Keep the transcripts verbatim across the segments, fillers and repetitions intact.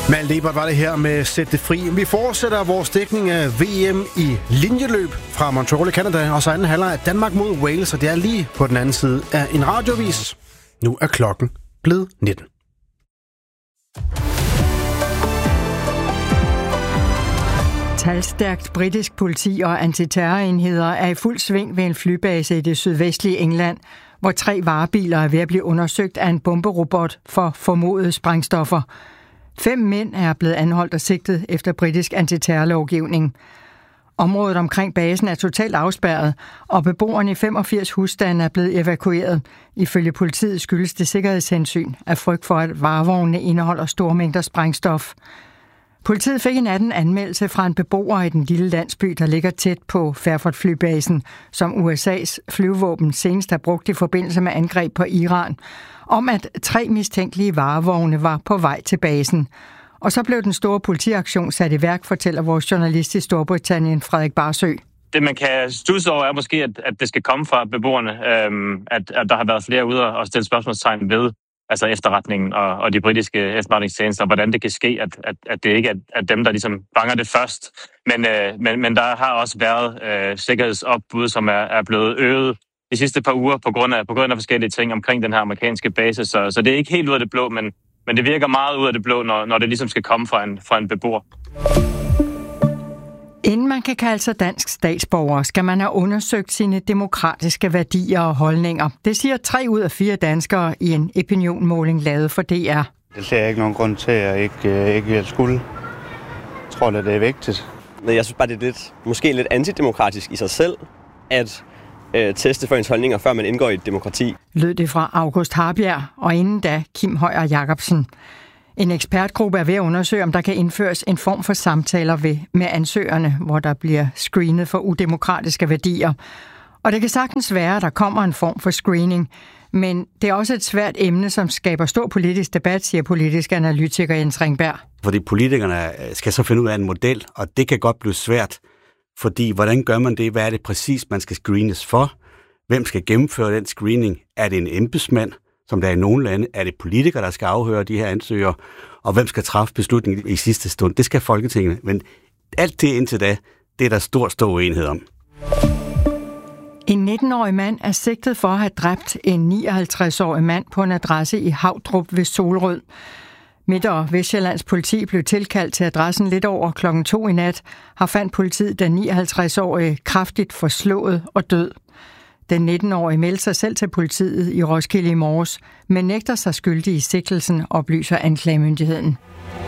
Malte Ebert var det her med Sæt det fri. Vi fortsætter vores dækning af V M i linjeløb fra Montreal i Canada, og så anden halvleg af Danmark mod Wales, og det er lige på den anden side af en radiovis. Nu er klokken blevet nitten. Talstærkt britisk politi og antiterrorenheder er i fuld sving ved en flybase i det sydvestlige England, hvor tre varebiler er ved at blive undersøgt af en bomberobot for formodede sprængstoffer. Fem mænd er blevet anholdt og sigtet efter britisk antiterrorlovgivning. Området omkring basen er totalt afspærret, og beboerne i femogfirs husstande er blevet evakueret. Ifølge politiet skyldes det sikkerhedshensyn af frygt for, at varevognene indeholder store mængder sprængstof. Politiet fik i natten anmeldelse fra en beboer i den lille landsby, der ligger tæt på Fairford-flybasen, som U S A's flyvevåben senest har brugt i forbindelse med angreb på Iran, om at tre mistænkelige varevogne var på vej til basen. Og så blev den store politiaktion sat i værk, fortæller vores journalist i Storbritannien, Frederik Barsø. Det, man kan studse over, er måske, at, at det skal komme fra beboerne, øhm, at, at der har været flere ude og stille spørgsmålstegn ved altså efterretningen og, og de britiske efterretningstjenester, hvordan det kan ske, at, at, at det ikke er at dem, der ligesom banger det først. Men, øh, men, men der har også været øh, sikkerhedsopbud, som er, er blevet øget de sidste par uger på grund af, på grund af forskellige ting omkring den her amerikanske base. Så, så det er ikke helt ud af det blå, men, men det virker meget ud af det blå, når, når det ligesom skal komme fra en, fra en beboer. Inden man kan kalde sig dansk statsborger, skal man have undersøgt sine demokratiske værdier og holdninger. Det siger tre ud af fire danskere i en opinionmåling lavet for D R. Det ser jeg ikke nogen grund til, at jeg ikke, ikke vil skulle. Jeg tror, at det er vigtigt. Jeg synes bare, det er lidt, måske lidt antidemokratisk i sig selv, at øh, teste for ens holdninger, før man indgår i et demokrati. Lød det fra August Harbjerg, og inden da Kim Højer Jacobsen. En ekspertgruppe er ved at undersøge, om der kan indføres en form for samtaler ved, med ansøgerne, hvor der bliver screenet for udemokratiske værdier. Og det kan sagtens være, at der kommer en form for screening, men det er også et svært emne, som skaber stor politisk debat, siger politisk analytiker Jens Ringberg. Fordi politikerne skal så finde ud af en model, og det kan godt blive svært, fordi hvordan gør man det? Hvad er det præcis, man skal screenes for? Hvem skal gennemføre den screening? Er det en embedsmand, som der er i nogle lande? Er det politikere, der skal afhøre de her ansøgere? Og hvem skal træffe beslutningen i sidste stund? Det skal Folketinget. Men alt det indtil da, det er der stor, stor uenighed om. En nitten-årig mand er sigtet for at have dræbt en nioghalvtreds-årig mand på en adresse i Havdrup ved Solrød. Midt- og Vestjyllands politi blev tilkaldt til adressen lidt over klokken to i nat, har fandt politiet den nioghalvtreds-årige kraftigt forslået og død. Den nitten-årige meldte sig selv til politiet i Roskilde i morges, men nægter sig skyldig i sigtelsen, oplyser anklagemyndigheden.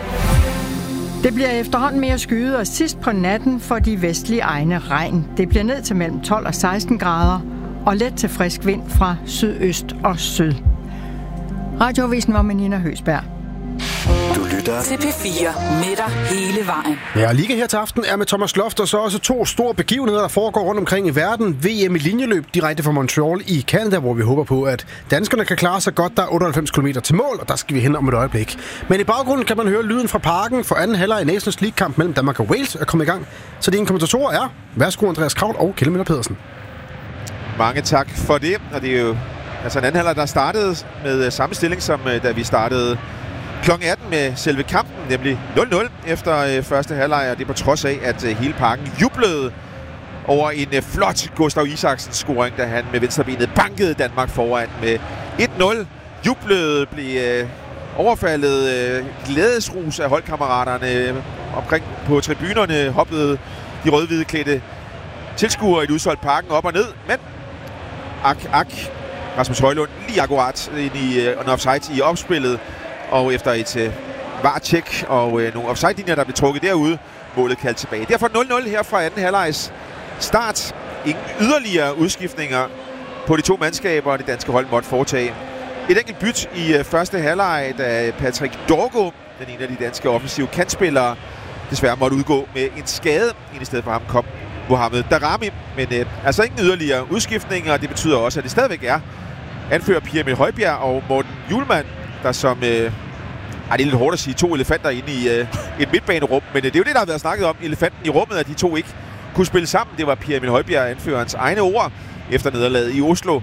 Det bliver efterhånden mere skyet, og sidst på natten for de vestlige egne regn. Det bliver ned til mellem tolv og seksten grader, og let til frisk vind fra sydøst og syd. Radioavisen var med Nina Høsberg. Du lytter til P fire med dig hele vejen. Ja, Liga her til aften er med Thomas Loft, og så også to store begivenheder, der foregår rundt omkring i verden. V M i linjeløb direkte fra Montreal i Canada, hvor vi håber på, at danskerne kan klare sig godt. Der er otteoghalvfems kilometer til mål, og der skal vi hen om et øjeblik. Men i baggrunden kan man høre lyden fra parken, for anden halvleg i Nations League-kamp mellem Danmark og Wales er kommet i gang. Så dine kommentatorer er, værsgo Andreas Kraut og Kjeld Møller Pedersen. Mange tak for det, og det er jo altså en anden halvleg, der startede med samme stilling, som da vi startede klokken atten med selve kampen, nemlig nul nul efter øh, første halvleg, og det er på trods af, at øh, hele parken jublede over en øh, flot Gustav Isaksens scoring, da han med venstrebenet bankede Danmark foran med et nul. Jublede, blev øh, overfaldet, øh, glædesrus af holdkammeraterne øh, omkring på tribunerne, hoppede de rødhvide klædte tilskuere i et udsolgt parken op og ned, men ak, ak, Rasmus Højlund lige akkurat ind i øh, en offside i opspillet, og efter et øh, var-tjek og øh, nogle offside-linjer, der blev trukket derude, målet kaldt tilbage. Derfor nul nul her fra anden halvlegs start. Ingen yderligere udskiftninger på de to mandskaber, det danske hold måtte foretage. Et enkelt byt i øh, første halvleg, da Patrick Dorgo, den ene af de danske offensive kantspillere, desværre måtte udgå med en skade. I stedet for ham kom Mohamed Darami, men øh, altså ingen yderligere udskiftninger, og det betyder også, at det stadigvæk er anfører Pierre Emil Højbjerg og Morten Hjulmand, der som, øh, ej, det er lidt hårdt at sige, to elefanter inde i øh, et midtbanerum, men øh, det er jo det, der har været snakket om, elefanten i rummet, at de to ikke kunne spille sammen. Det var Pierre Emil Højbjerg, anførerens egne ord, efter nederlaget i Oslo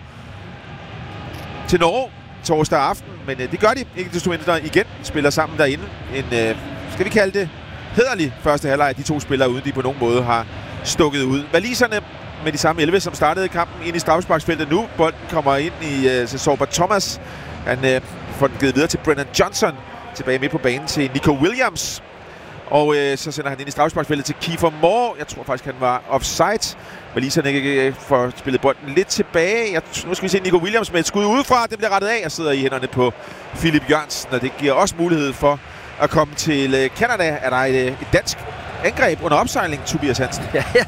til Norge torsdag aften, men øh, det gør de ikke desto mindre igen, spiller sammen derinde. En øh, skal vi kalde det, hæderlig første halvleg. De to spillere uden de på nogen måde har stukket ud. Waliserne med de samme elleve, som startede kampen ind i straffesparksfeltet nu. Bolden kommer ind i uh, Sorba Thomas. Han uh, får den givet videre til Brennan Johnson. Tilbage midt på banen til Nico Williams. Og uh, så sender han ind i straffesparksfeltet til Kiefer Moore. Jeg tror faktisk, han var offside. Waliserne ikke får spillet bolden lidt tilbage. Jeg, nu skal vi se Nico Williams med et skud udefra. Det bliver rettet af og sidder i hænderne på Philip Jørgensen. Og det giver også mulighed for at komme til uh, Canada. Er der et, et dansk angreb under opsejling, Tobias Hansen? Ja, ja.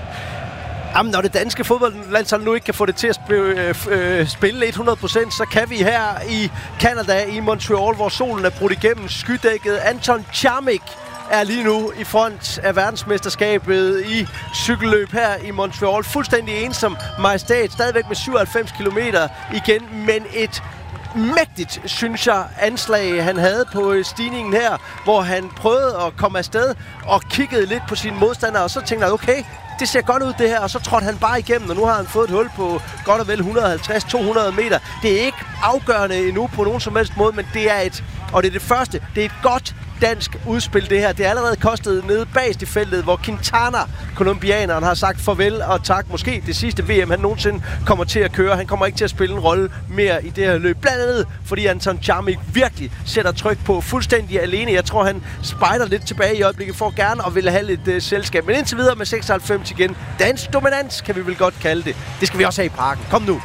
Jamen, når det danske fodboldlandshold nu ikke kan få det til at spille, øh, spille hundrede procent, så kan vi her i Canada, i Montreal, hvor solen er brudt igennem skydækket. Anton Charmik er lige nu i front af verdensmesterskabet i cykelløb her i Montreal. Fuldstændig ensom majestæt, stadigvæk med syvoghalvfems kilometer igen, men et mægtigt, synes jeg, anslag han havde på stigningen her, hvor han prøvede at komme afsted og kiggede lidt på sine modstandere, og så tænkte jeg, okay, det ser godt ud det her, og så trådte han bare igennem, og nu har han fået et hul på godt og vel et hundrede og halvtreds til to hundrede meter. Det er ikke afgørende endnu på nogen som helst måde, men det er et, og det er det første, det er et godt dansk udspil det her. Det er allerede kostet nede bagst i feltet, hvor Quintana, kolumbianeren, har sagt farvel og tak. Måske det sidste V M, han nogensinde kommer til at køre. Han kommer ikke til at spille en rolle mere i det her løb. Blandt andet, fordi Anton Charmik virkelig sætter tryk på fuldstændig alene. Jeg tror, han spejder lidt tilbage i øjeblikket for gerne og vil have lidt uh, selskab. Men indtil videre med seksoghalvfems igen. Dansk dominans, kan vi vel godt kalde det. Det skal vi også have i parken. Kom nu.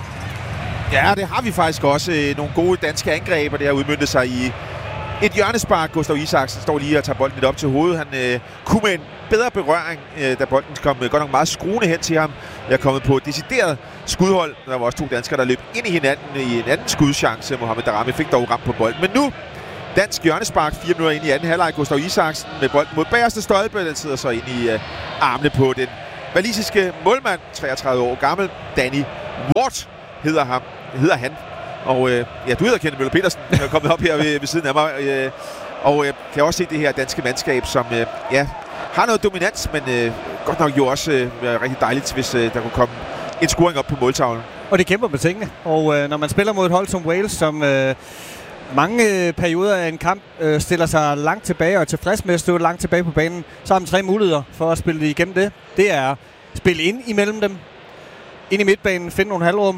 Ja, det har vi faktisk også. Nogle gode danske angreb, og det har udmøntet sig i et hjørnespark. Gustav Isaksen står lige og tager bolden lidt op til hovedet. Han øh, kunne med en bedre berøring, øh, da bolden kom øh, godt nok meget skruende hen til ham. Jeg er kommet på et decideret skudhold. Der var også to danskere, der løb ind i hinanden i en anden skudchance. Mohamed Darami fik dog ramt på bolden. Men nu, dansk hjørnespark, fire minutter ind i anden halvleg. Gustav Isaksen med bolden mod bagerste stolpe. Den sidder så ind i øh, armene på den walisiske målmand, treogtredive år gammel. Danny Ward hedder, ham, hedder han. Og øh, ja, du hedder Kenneth Møller Petersen, der er kommet op her ved, ved siden af mig. Øh, og øh, kan også se det her danske mandskab, som øh, ja, har noget dominans, men øh, godt nok jo også øh, være rigtig dejligt, hvis øh, der kunne komme en scoring op på måltavlen. Og det kæmper med tingene. Og øh, når man spiller mod et hold som Wales, som øh, mange øh, perioder af en kamp øh, stiller sig langt tilbage og er tilfreds med at stå langt tilbage på banen, så har man tre muligheder for at spille igennem det. Det er spille ind imellem dem, ind i midtbanen, finde nogle halvrum,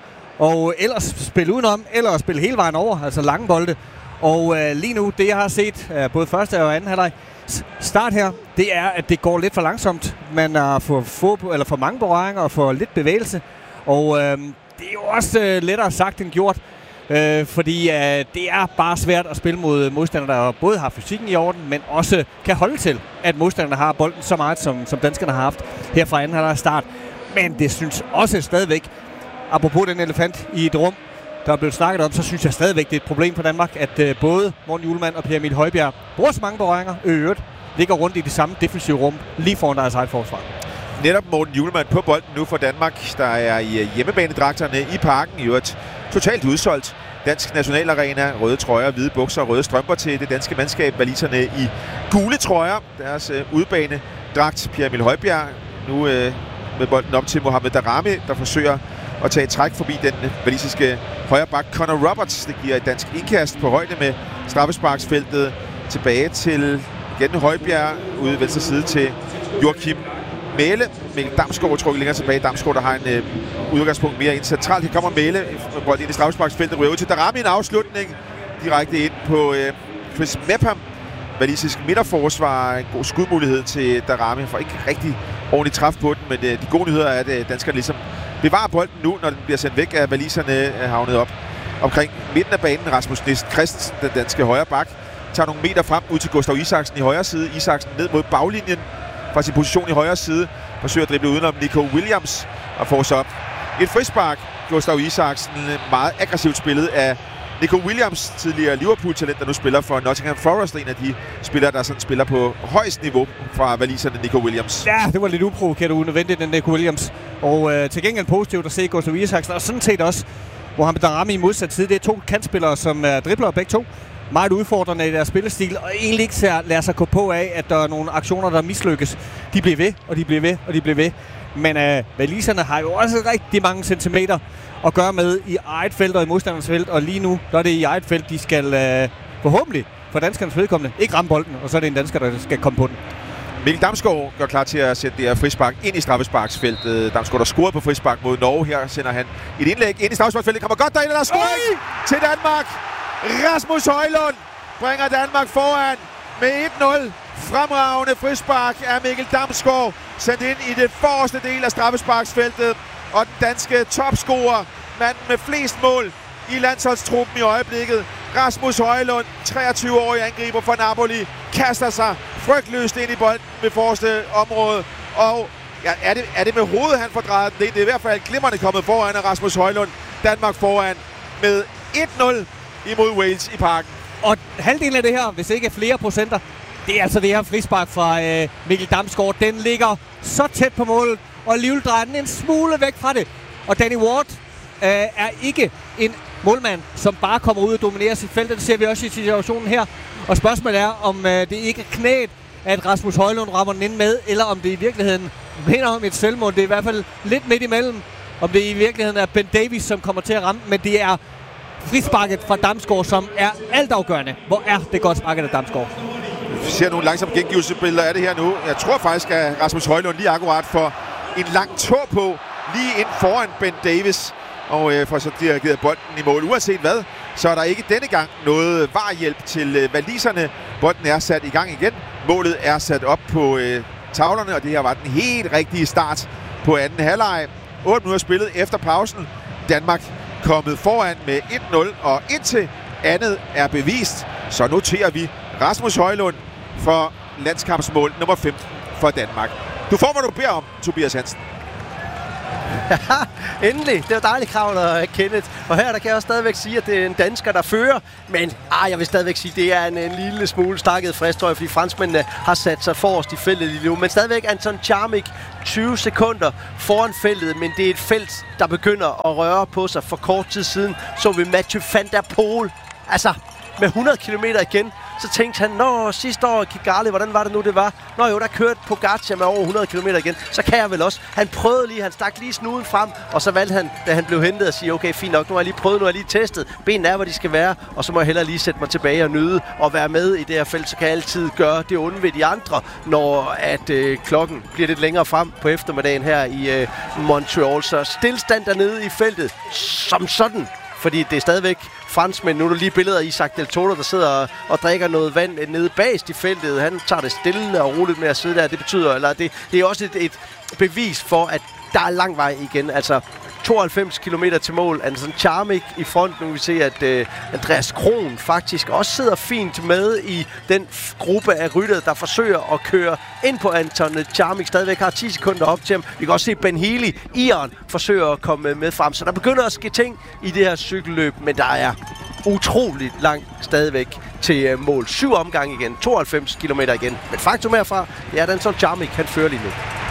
og ellers spille udenom, eller spille hele vejen over, altså lange bolde. Og øh, lige nu, det jeg har set, øh, både første og anden halvleg start her, det er, at det går lidt for langsomt. Man har for, få, eller for mange berøringer og for lidt bevægelse. Og øh, det er jo også øh, lettere sagt end gjort, øh, fordi øh, det er bare svært at spille mod modstandere, der både har fysikken i orden, men også kan holde til, at modstanderne har bolden så meget, som, som danskerne har haft her fra anden halvleg start. Men det synes også stadigvæk, apropos den elefant i et rum, der er blevet snakket om, så synes jeg stadigvæk, det er et problem for Danmark, at øh, både Morten Hjulmand og Per Emil Højbjerg bruger så mange berøringer, øvrigt ligger rundt i det samme defensive rum, lige foran deres eget forsvar. Netop Morten Hjulmand på bolden nu for Danmark, der er i hjemmebanedragterne i parken, i øvrigt totalt udsolgt. Dansk Nationalarena, røde trøjer, hvide bukser og røde strømper til det danske mandskab. Waliserne i gule trøjer, deres øh, udebanedragt. Per Emil Højbjerg nu øh, med bolden op til Mohamed Darami, der forsøger at tage et træk forbi den walisiske højre bak Connor Roberts. Det giver et dansk indkast på højde med straffesparksfeltet. Tilbage til igen Højbjerg ude i venstre side til Joachim Mæle. Mikkel Damsgaard trukket længere tilbage. Damsgaard, der har en øh, udgangspunkt mere ind centralt. Her kommer Mæle med bolden ind i straffesparksfeltet. Ryger ud til Darami, en afslutning direkte ind på øh, Chris Mepham. Walisisk midterforsvar, en god skudmulighed til Darami. Han får ikke rigtig ordentligt træf på den, men øh, de gode nyheder er, at øh, danskerne ligesom bevarer bolden nu, når den bliver sendt væk af waliserne er havnet op omkring midten af banen. Rasmus Nielsen Christensen, den danske højre bak, tager nogle meter frem ud til Gustav Isaksen i højre side. Isaksen ned mod baglinjen fra sin position i højre side. Forsøger at drible udenom Nico Williams og får så et frispark. Gustav Isaksen meget aggressivt spillet af Nico Williams, tidligere Liverpool-talent, der nu spiller for Nottingham Forest. En af de spillere, der sådan spiller på højst niveau fra waliserne, Nico Williams. Ja, det var lidt uprovokeret og unødvendigt, den Nico Williams. Og øh, til gengæld positivt at se Gustav Isaksen, og sådan set også Mohamed Darami i modsat side. Det er to kantspillere, som er dribler begge to. Meget udfordrende i deres spillestil, og egentlig ikke ser, lader sig gå på af, at der er nogle aktioner, der mislykkes. De bliver ved, og de bliver ved, og de bliver ved. Men øh, waliserne har jo også rigtig mange centimeter at gøre med i eget felt og i modstanderens felt, og lige nu der er det i eget felt, de skal øh, forhåbentlig for danskernes vedkommende ikke ramme bolden, og så er det en dansker, der skal komme på den. Mikkel Damsgaard gør klar til at sætte det her frispark ind i straffesparksfeltet. Damsgaard, der scorede på frispark mod Norge. Her sender han et indlæg ind i straffesparksfeltet. Kommer godt derind, og der er scoring til Danmark. Rasmus Højlund bringer Danmark foran med et nul. Fremragende frispark af Mikkel Damsgaard. Sendt ind i det forreste del af straffesparksfeltet. Og den danske topscorer, manden med flest mål i landsholdstruppen i øjeblikket, Rasmus Højlund, treogtyve-årig angriber for Napoli, kaster sig frygtløst ind i bolden ved forreste område. Og ja, er, det, er det med hovedet, han får drejet den? Det er i hvert fald glimrende kommet foran af Rasmus Højlund. Danmark foran med et nul imod Wales i Parken. Og halvdelen af det her, hvis ikke flere procenter, det er altså det her frispark fra øh, Mikkel Damsgaard. Den ligger så tæt på målet, og alligevel drejer den en smule væk fra det. Og Danny Ward øh, er ikke en målmand, som bare kommer ud og dominerer sit felt. Det ser vi også i situationen her. Og spørgsmålet er, om øh, det ikke er knæet, at Rasmus Højlund rammer den ind med, eller om det i virkeligheden minder om et selvmål. Det er i hvert fald lidt midt imellem, om det i virkeligheden er Ben Davies, som kommer til at ramme. Men det er frisparket fra Damsgaard, som er altafgørende. Hvor er det godt sparket af Damsgaard? Vi ser nogle langsomme gengivelsesbilleder af det her nu. Jeg tror faktisk, at Rasmus Højlund lige akkurat får en lang tå på, lige ind foran Ben Davies, og øh, får så dirigeret bolden i mål. Uanset hvad, så er der ikke denne gang noget varhjælp til øh, waliserne. Bolden er sat i gang igen. Målet er sat op på øh, tavlerne, og det her var den helt rigtige start på anden halvleg. otte minutter spillet efter pausen. Danmark kommet foran med et nul, og indtil andet er bevist, så noterer vi Rasmus Højlund for landskampsmål nummer femten for Danmark. Du får, hvad du beder om, Tobias Hansen. Endelig. Det var dejligt kravlet, Kenneth. Og her der kan jeg også stadigvæk sige, at det er en dansker, der fører. Men ah, jeg vil stadigvæk sige, at det er en, en lille smule stakket frist, tror jeg, fordi franskmændene har sat sig forrest i feltet lige nu. Men stadigvæk Anton Tjarmik, tyve sekunder foran feltet, men det er et felt, der begynder at røre på sig. For kort tid siden så vi Mathieu van der Poel, altså med hundrede kilometer igen. Så tænkte han, nå, sidste år Kigali, hvordan var det nu, det var? Nå jo, der kørte Pogacar med over hundrede kilometer igen. Så kan jeg vel også. Han prøvede lige, han stak lige snuden frem, og så valgte han, da han blev hentet, at sige, okay, fint nok, nu har jeg lige prøvet, nu har jeg lige testet. Benene er, hvor de skal være, og så må jeg hellere lige sætte mig tilbage og nyde og være med i det her felt, så kan jeg altid gøre det onde ved de andre, når at øh, klokken bliver lidt længere frem på eftermiddagen her i øh, Montreal. Så stillstand dernede i feltet, som sådan. Fordi det er stadigvæk franskmænd. Nu er der lige billeder af Isaac Del Toro, der sidder og, og drikker noget vand nede bagest i feltet. Han tager det stille og roligt med at sidde der. Det betyder, eller det, det er også et, et bevis for, at der er lang vej igen. Altså tooghalvfems kilometer til mål. Anton Tjarmik i front. Nu vil vi se, at øh, Andreas Kron faktisk også sidder fint med i den gruppe af ryttere, der forsøger at køre ind på Anton Tjarmik. Stadigvæk har ti sekunder op til ham. Vi kan også se Ben Healy, Iren, forsøger at komme med frem. Så der begynder at ske ting i det her cykelløb, men der er utroligt langt stadigvæk til øh, mål. Syv omgange igen. tooghalvfems kilometer igen. Men faktum herfra, det er, at Anton Tjarmik, han fører lige nu.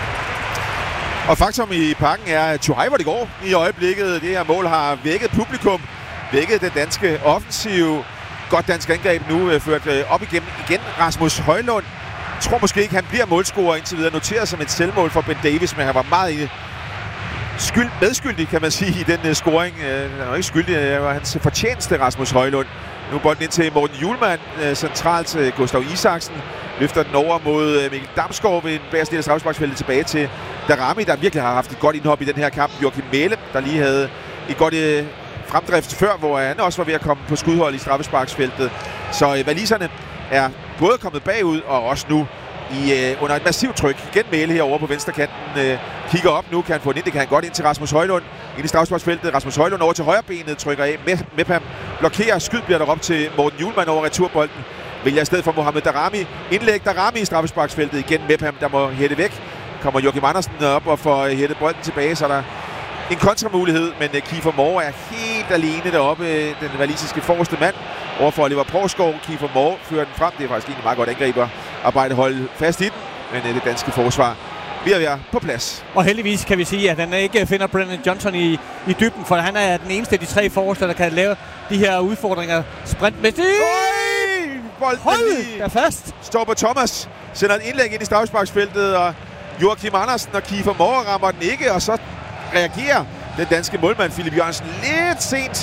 Og faktum i Parken er, at Tjuhaj, hvor det går i øjeblikket. Det her mål har vækket publikum, vækket den danske offensiv. Godt dansk angreb nu, ført op igennem igen. Rasmus Højlund, jeg tror måske ikke, han bliver målscorer indtil videre. Noteret som et selvmål for Ben Davies, men han var meget skyld, medskyldig, kan man sige, i den uh, scoring. Uh, han var ikke skyldig, det var hans fortjeneste, Rasmus Højlund. Nu bolden ind til Morten Hjulmand, uh, centralt til Gustav Isaksen. Løfter den over mod uh, Mikkel Damsgaard ved en bagerste del af straffesparksfeltet, tilbage til Darami, der virkelig har haft et godt indhop i den her kamp. Joachim Mæhle, der lige havde et godt uh, fremdrift før, hvor han også var ved at komme på skudhold i straffesparksfeltet. Så uh, waliserne er både kommet bagud og også nu i, øh, under et massivt tryk. Igen Mæhle herovre på venstre kanten. Øh, kigger op nu, kan han få den ind. Det kan han godt ind til Rasmus Højlund. Ind i straffesparksfeltet. Rasmus Højlund over til højre benet, trykker af. Mepham blokerer. Skyd bliver der op til Morten Hjulmand over returbolden. Vælger i stedet for Mohamed Darami. Indlæg Darami i straffesparksfeltet. Igen Mepham, der må hætte væk. Kommer Joachim Andersen op og får hættet bolden tilbage, så er der en kontramulighed, men uh, Kiefer Moore er helt alene deroppe, den walisiske forreste mand, overfor Oliver Poulsgaard. Kiefer Moore fører den frem. Det er faktisk egentlig meget godt angriber arbejde holde fast i den, men uh, det danske forsvar bliver være på plads. Og heldigvis kan vi sige, at han ikke finder Brennan Johnson i, i dybden, for han er den eneste af de tre forreste, der kan lave de her udfordringer. Sprintmæssigt. Bolden Hold der fast. Stopper Thomas, sender et indlæg ind i straffesparksfeltet, og Joachim Andersen og Kiefer Moore rammer den ikke, og så reagerer den danske målmand Philip Jørgensen lidt sent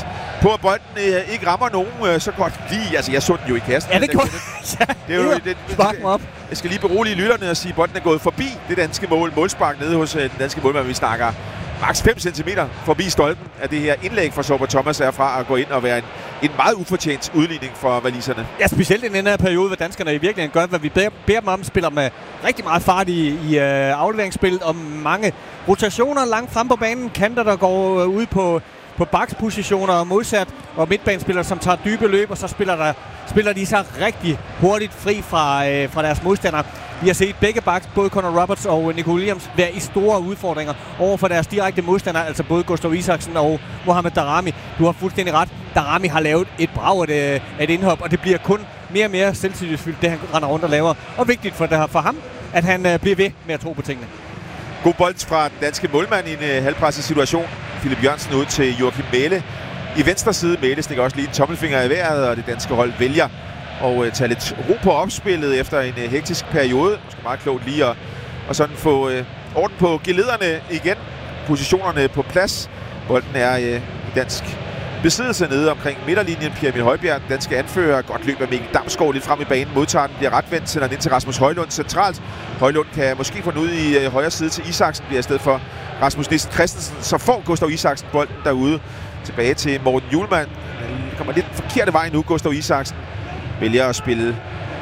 på, at bolden øh, ikke rammer nogen øh, så godt lige. Altså, jeg så den jo i kassen. Ja, det kunne det, det er jo det, Spark mig op. Jeg skal lige berolige lytterne og sige, at bolden er gået forbi det danske mål. Målspark nede hos øh, den danske målmand, vi snakker maks fem centimeter forbi stolpen af det her indlæg fra Sorba Thomas er fra at gå ind og være en, en meget ufortjent udligning for waliserne. Ja, specielt i den her periode, hvor danskerne i virkeligheden gør, hvad vi beder, beder dem om, spiller med rigtig meget fart i, i uh, afleveringsspillet og mange rotationer langt frem på banen, kanter, der går uh, ud på, på bakspositioner og modsat, og midtbanespillere, som tager dybe løb, og så spiller, der, spiller de sig rigtig hurtigt fri fra, uh, fra deres modstandere. Vi har set begge backs, både Connor Roberts og Nico Williams, være i store udfordringer over for deres direkte modstandere, altså både Gustav Isaksen og Mohamed Daramy. Du har fuldstændig ret. Daramy har lavet et brag af et, et indhop, og det bliver kun mere og mere selvtillidsfyldt, det han render rundt og laver. Og vigtigt for, det, for ham, at han uh, bliver ved med at tro på tingene. God bold fra den danske målmand i en uh, halvpresset situation. Philip Jørgensen ud til Joachim Mæhle. I venstre side, Mæhle stikker også lige en tommelfinger i vejret, og det danske hold vælger og uh, tage lidt ro på opspillet efter en uh, hektisk periode. Måske meget klogt lige at og sådan få uh, orden på gelederne igen. Positionerne på plads. Bolden er uh, i dansk besiddelse nede omkring midterlinjen. Pierre Emil Højbjerg, den danske anfører. Godt løb af Mikkel Damsgaard lidt frem i banen. Modtager den, bliver retvendt, sender den ind til Rasmus Højlund centralt. Højlund kan måske få den ud i uh, højre side til Isaksen, bliver i stedet for Rasmus Nielsen Christensen. Så får Gustav Isaksen bolden derude. Tilbage til Morten Hjulmand. Det kommer lidt forkerte vej nu. Gustav Isaksen vælger at spille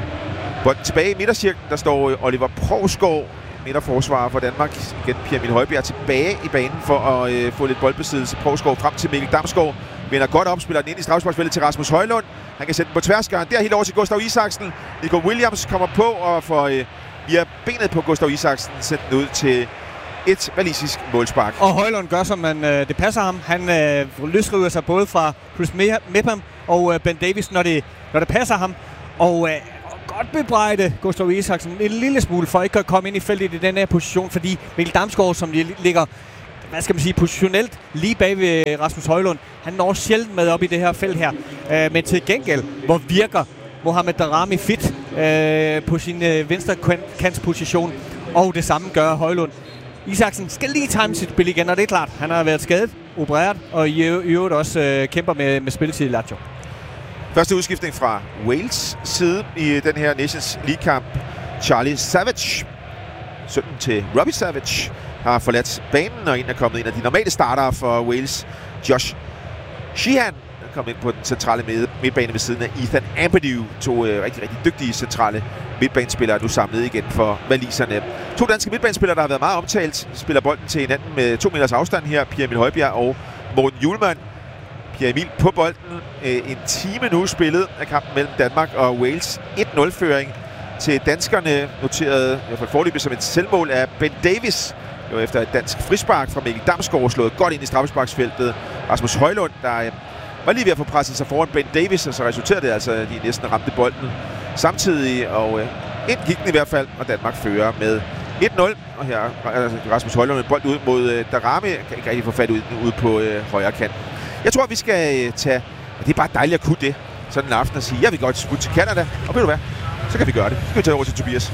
bolden tilbage i midtercirklen. Der står Oliver Provsgaard, midterforsvarer for Danmark. Igen Pierre Emil Højbjerg tilbage i banen for at øh, få lidt boldbesiddelse. Provsgaard frem til Mikkel Damsgaard. Vender godt op, spiller den ind i straffesparksfeltet til Rasmus Højlund. Han kan sætte den på tværsgøren. Der helt over til Gustav Isaksen. Nico Williams kommer på og får øh, via benet på Gustav Isaksen sendt den ud til et walisisk målspark. Og Højlund gør, som man, øh, det passer ham. Han øh, løsriver sig både fra Chris Mepham og øh, Ben Davis, når det, når det passer ham. Og øh, godt bebrejde Gustav Isaksen en lille smule for ikke at komme ind i feltet i den her position, fordi Mikkel Damsgaard, som ligger, hvad skal man sige, positionelt lige bag ved Rasmus Højlund, han når sjældent med op i det her felt her. Øh, men til gengæld, hvor virker Mohamed Daramy fit øh, på sin øh, venstre kantsposition, og det samme gør Højlund. Isaksen skal lige time sit spil igen, og det er klart, han har været skadet, opereret, og i øvrigt også øh, kæmper med, med spilletid i Lazio. Første udskiftning fra Wales side i den her Nations League-kamp. Charlie Savage, sønnen til Robbie Savage, har forladt banen, og en er kommet ind af de normale startere for Wales. Josh Sheehan er kommet ind på den centrale midtbane ved siden af Ethan Ampadu. To øh, rigtig, rigtig dygtige centrale midtbanespillere nu samlet igen for waliserne. To danske midtbanespillere, der har været meget omtalt, spiller bolden til hinanden med to meters afstand her. Pierre Emil Højbjerg og Morten Hjulmand. Pierre Emil på bolden. En time nu spillet af kampen mellem Danmark og Wales. et nul-føring til danskerne, noteret i hvert fald foreløbig som et selvmål af Ben Davis. Det var efter et dansk frispark fra Mikkel Damsgaard, slået godt ind i straffesparksfeltet. Rasmus Højlund, der var lige ved at få presset sig foran Ben Davis, og så resulterede det altså, at de næsten ramte bolden samtidig. Og ind gik den i hvert fald, og Danmark fører med et nul. Og her Rasmus Højlund med bold ud mod Daramy. Kan ikke rigtig få fat ud, ud på øh, højre kant. Jeg tror, vi skal tage, og det er bare dejligt at kunne det, sådan en aften og sige, jeg vil godt smutte til Canada, og ved du hvad, så kan vi gøre det. Så kan vi tage over til Tobias.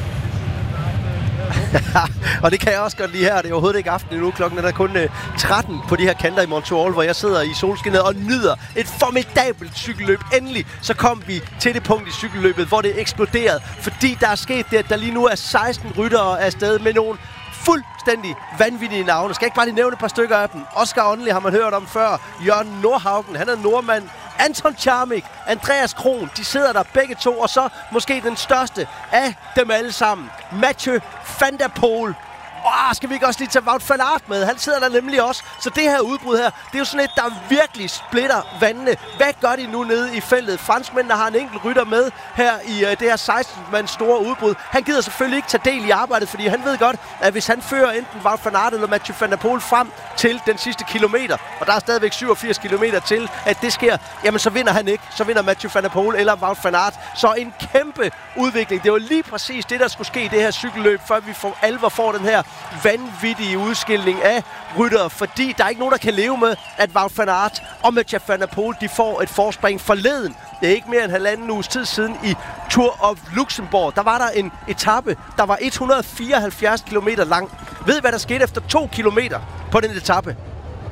Og det kan jeg også godt lige her. Det er overhovedet ikke aften endnu. Klokken er der kun uh, tretten på de her kanter i Montreal, hvor jeg sidder i solskinnet og nyder et formidabelt cykelløb. Endelig så kom vi til det punkt i cykelløbet, hvor det eksploderede, fordi der er sket det, at der lige nu er seksten ryttere afsted med nogle fuldstændig vanvittige navne. Skal jeg ikke bare lige nævne et par stykker af dem? Oscar Åndelig har man hørt om før. Jørgen Nordhaugen, han er nordmand. Anton Charmik, Andreas Kron, de sidder der begge to. Og så måske den største af dem alle sammen, Mathieu van der Poel. Åh, skal vi ikke også lige tage Wout van Aert med? Han sidder der nemlig også. Så det her udbrud her, det er jo sådan et, der virkelig splitter vandene. Hvad gør de nu nede i feltet? Franskmændene har en enkelt rytter med her i uh, det her seksten-mands store udbrud. Han gider selvfølgelig ikke tage del i arbejdet, fordi han ved godt, at hvis han fører enten Wout van Aert eller Mathieu van der Poel frem til den sidste kilometer, og der er stadigvæk syvogfirs kilometer til, at det sker, jamen så vinder han ikke. Så vinder Mathieu van der Poel eller Wout van Aert. Så en kæmpe udvikling. Det var lige præcis det, der skulle ske i det her cykelløb, før vi for alvor får den her vanvittige udskilning af ryttere, fordi der er ikke nogen, der kan leve med, at Wout van Aert og Mathieu van der Poel, de får et forspring forleden. Det er ikke mere end halvanden uges tid siden i Tour of Luxembourg. Der var der en etape, der var et hundrede og fireoghalvfjerds kilometer lang. Ved I, hvad der skete efter to kilometer på den etape?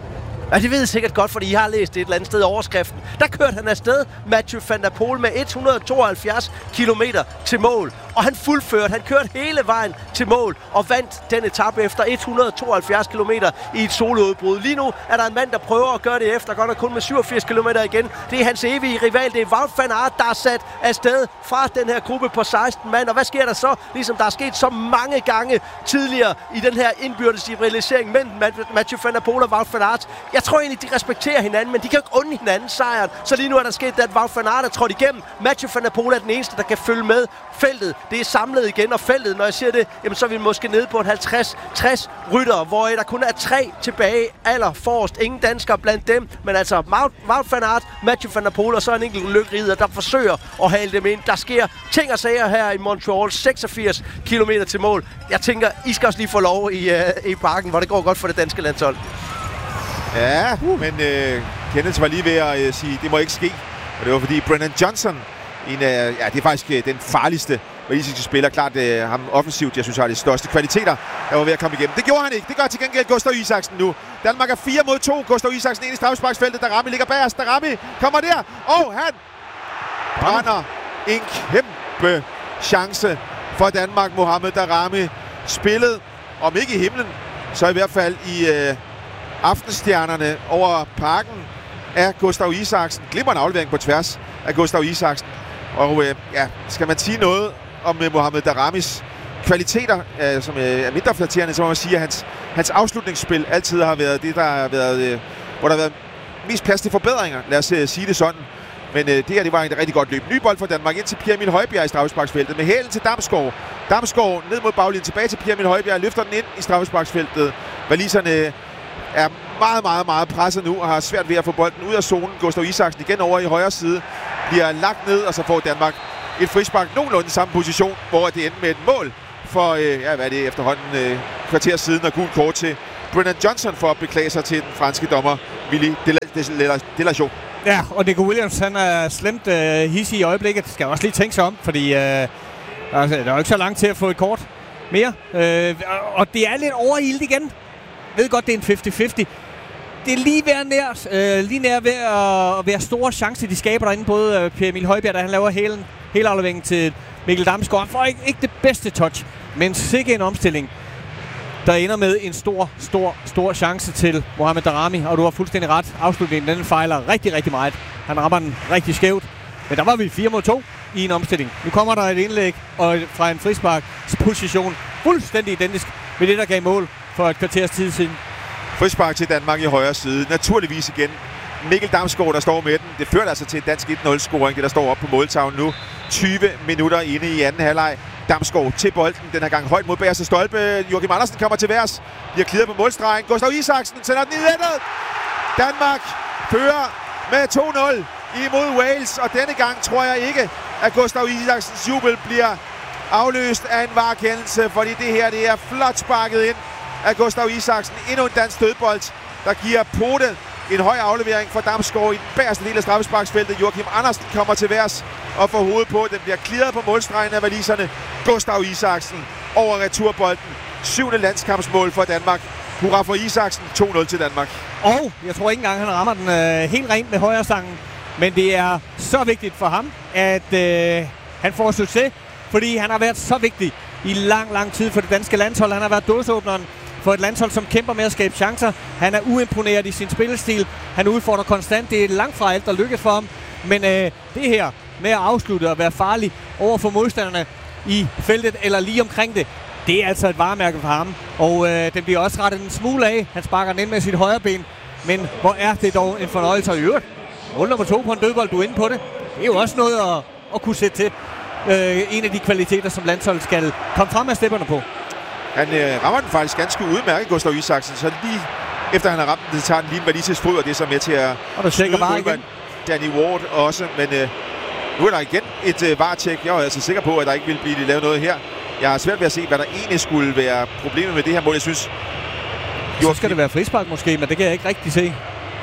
Ja, det ved jeg sikkert godt, fordi I har læst det et eller andet sted i overskriften. Der kørte han afsted, Mathieu van der Poel, med et hundrede og tooghalvfjerds kilometer til mål. Og han fuldførte, han kørte hele vejen til mål og vandt den etape efter et hundrede og tooghalvfjerds kilometer i et soloudbrud. Lige nu er der en mand, der prøver at gøre det efter, godt nok kun med syvogfirs kilometer igen. Det er hans evige rival, det er Wout van Aert, der er sat afsted fra den her gruppe på seksten mand. Og hvad sker der så? Ligesom der er sket så mange gange tidligere i den her indbyrdes rivalisering mellem Mathieu van der Poel og Wout van Aert. Jeg tror egentlig, de respekterer hinanden, men de kan ikke unde hinanden sejren. Så lige nu er der sket, at Wout van Aert er trådt igennem. Mathieu van der Poel er den eneste, der kan følge med. Feltet, det er samlet igen, og feltet, når jeg siger det, jamen, så er vi måske nede på en halvtreds tres ryttere, hvor der kun er tre tilbage, aller forrest. Ingen danskere blandt dem, men altså Wout van Aert, Mathieu van der Poel og så en enkelt lykkerider, der forsøger at hale dem ind. Der sker ting og sager her i Montreal, seksogfirs kilometer til mål. Jeg tænker, I skal også lige få lov i, uh, i parken, hvor det går godt for det danske landshold. Ja, uh. men uh, Kenneth var lige ved at uh, sige, det må ikke ske. Og det var fordi Brennan Johnson, en af, ja, det er faktisk uh, den farligste walisiske spiller. Klart uh, ham offensivt, jeg synes har de største kvaliteter, der var ved at komme igennem. Det gjorde han ikke. Det gør til gengæld Gustav Isaksen nu. Danmark er fire mod to. Gustav Isaksen ind i straffesparksfeltet. Daramy ligger bagerst. Daramy kommer der, og han brænder en kæmpe chance for Danmark. Mohamed Daramy spillet, om ikke i himlen, så i hvert fald i uh, aftenstjernerne over parken af Gustav Isaksen. Glimrende aflevering på tværs af Gustav Isaksen. Og øh, ja, skal man sige noget om øh, Mohamed Daramys kvaliteter, øh, som øh, er mindre flatterende, så må man sige, at hans, hans afslutningsspil altid har været det, der har været, øh, hvor der har været mest plads til forbedringer. Lad os øh, sige det sådan. Men øh, det her, det var et rigtig godt løb. Ny bold for Danmark ind til Pierre Emil Højbjerg i straffesparksfeltet. Med hælen til Damsgaard. Damsgaard ned mod baglinjen, tilbage til Pierre Emil Højbjerg. Løfter den ind i straffesparksfeltet. Waliserne øh, er meget, meget, meget presset nu og har svært ved at få bolden ud af zonen. Gustav Isaksen igen over i højre side. Bliver lagt ned, og så får Danmark et frispark nogenlunde i samme position, hvor det ender med et mål for, øh, ja, hvad er det efterhånden, øh, kvarter siden og gul kort til Brennan Johnson for at beklage sig til den franske dommer Willy Delachaux. Ja, og Nico Williams, han er slemt øh, hissig i øjeblikket. Skal også lige tænke sig om, fordi øh, altså, der er jo ikke så langt til at få et kort mere. Øh, og det er lidt overilt igen. Jeg ved godt, det er en halvtreds halvtreds. Det er lige ved nær, øh, lige nær ved at, at være store chancer, de skaber derinde. Både øh, Pierre Emil Højbjerg, der han laver hele, hele afleveringen til Mikkel Damsgaard. Han får ikke, ikke det bedste touch, men sikke en omstilling, der ender med en stor, stor, stor chance til Mohamed Daramy. Og du har fuldstændig ret. Afslutningen, den fejler rigtig, rigtig meget. Han rammer den rigtig skævt. Men der var vi fire mod to i en omstilling. Nu kommer der et indlæg og fra en frisparksposition fuldstændig identisk med det, der gav mål for et kvarters tid siden. Frispark til Danmark i højre side. Naturligvis igen Mikkel Damsgaard, der står med den. Det førte altså til en dansk et nul scoring, det der står op på måltavlen nu. tyve minutter inde i anden halvleg. Damsgaard til bolden. Den her gang højt mod bagerste stolpe. Joachim Andersen kommer til værs. Bliver klidret på målstregen. Gustav Isaksen sender den i nettet. Danmark fører med to nul imod Wales. Og denne gang tror jeg ikke, at Gustav Isaksens jubel bliver afløst af en varekendelse, fordi det her det er flot sparket ind af Gustav Isaksen. Endnu en dansk dødbold, der giver Pote en høj aflevering for Damsgaard i den bagerste del af straffesparksfeltet. Joachim Andersen kommer til værs og får hovedet på. Den bliver klidret på målstregen af waliserne. Gustav Isaksen over returbolden. Syvende landskampsmål for Danmark. Hurra for Isaksen. to nul til Danmark. Og jeg tror ikke engang, han rammer den øh, helt rent med højre stangen. Men det er så vigtigt for ham, at øh, han får succes. Fordi han har været så vigtig i lang, lang tid for det danske landshold. Han har været dåseåbneren for et landshold, som kæmper med at skabe chancer. Han er uimponeret i sin spillestil. Han udfordrer konstant. Det er langt fra alt, der lykkes for ham. Men øh, det her med at afslutte og være farlig over for modstanderne i feltet eller lige omkring det, det er altså et varemærke for ham. Og øh, den bliver også rettet en smule af. Han sparker den ind med sit højre ben. Men hvor er det dog en fornøjelse at øvrigt. Mål nummer to på en dødbold, du er inde på det. Det er jo også noget at, at kunne sætte til. Øh, en af de kvaliteter, som landsholdet skal komme frem af stepperne på. Han øh, rammer den faktisk ganske udmærket, Gustav Isaksen. Så lige efter han har ramt den, tager den lige en walisisk fod, og det er så med til at og der tjekker bare igen. Danny Ward også, men øh, nu er der igen et øh, varetjek. Jeg er altså sikker på, at der ikke vil blive lavet noget her. Jeg har svært ved at se, hvad der egentlig skulle være problemet med det her mål. Jeg synes... Så skal det være frispark måske, men det kan jeg ikke rigtig se.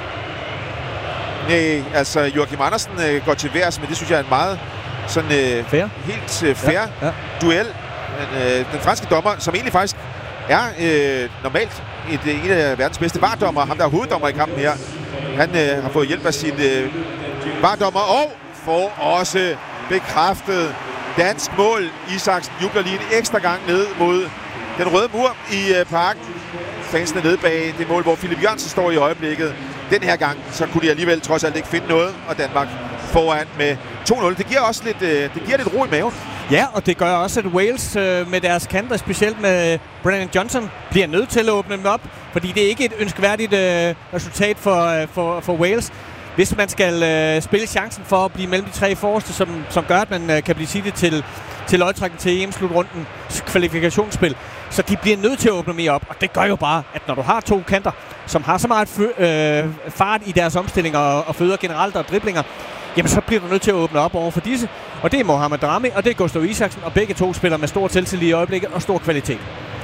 Nej, altså Joachim Andersen øh, går til værs, men det synes jeg er en meget sådan øh, fair. helt øh, fair ja, ja. duel. Men, øh, den franske dommer, som egentlig faktisk er øh, normalt et, en af verdens bedste vardommer. Ham, der er hoveddommer i kampen her. Han øh, har fået hjælp af sin øh, vardommer og får også bekræftet dansk mål. Isaksen jubler lige en ekstra gang ned mod den røde mur i øh, parken. Fansene nede bag det mål, hvor Philip Jørgensen står i øjeblikket. Den her gang, så kunne de alligevel trods alt ikke finde noget, og Danmark foran med to nul. Det giver også lidt, øh, det giver lidt ro i maven. Ja, og det gør også, at Wales øh, med deres kanter, specielt med Brennan Johnson, bliver nødt til at åbne dem op, fordi det er ikke et ønskværdigt øh, resultat for, øh, for, for Wales. Hvis man skal øh, spille chancen for at blive mellem de tre forreste, som, som gør, at man øh, kan blive sidet til, til lodtrækning til E M-slutrundens kvalifikationsspil. Så de bliver nødt til at åbne mere op, og det gør jo bare, at når du har to kanter, som har så meget fø- øh, fart i deres omstillinger og, og føder generelt og driblinger, jamen så bliver du nødt til at åbne op over for disse. Og det er Mohamed Daramy, og det er Gustav Isaksen, og begge to spiller med stor selvtillid i øjeblikket og stor kvalitet.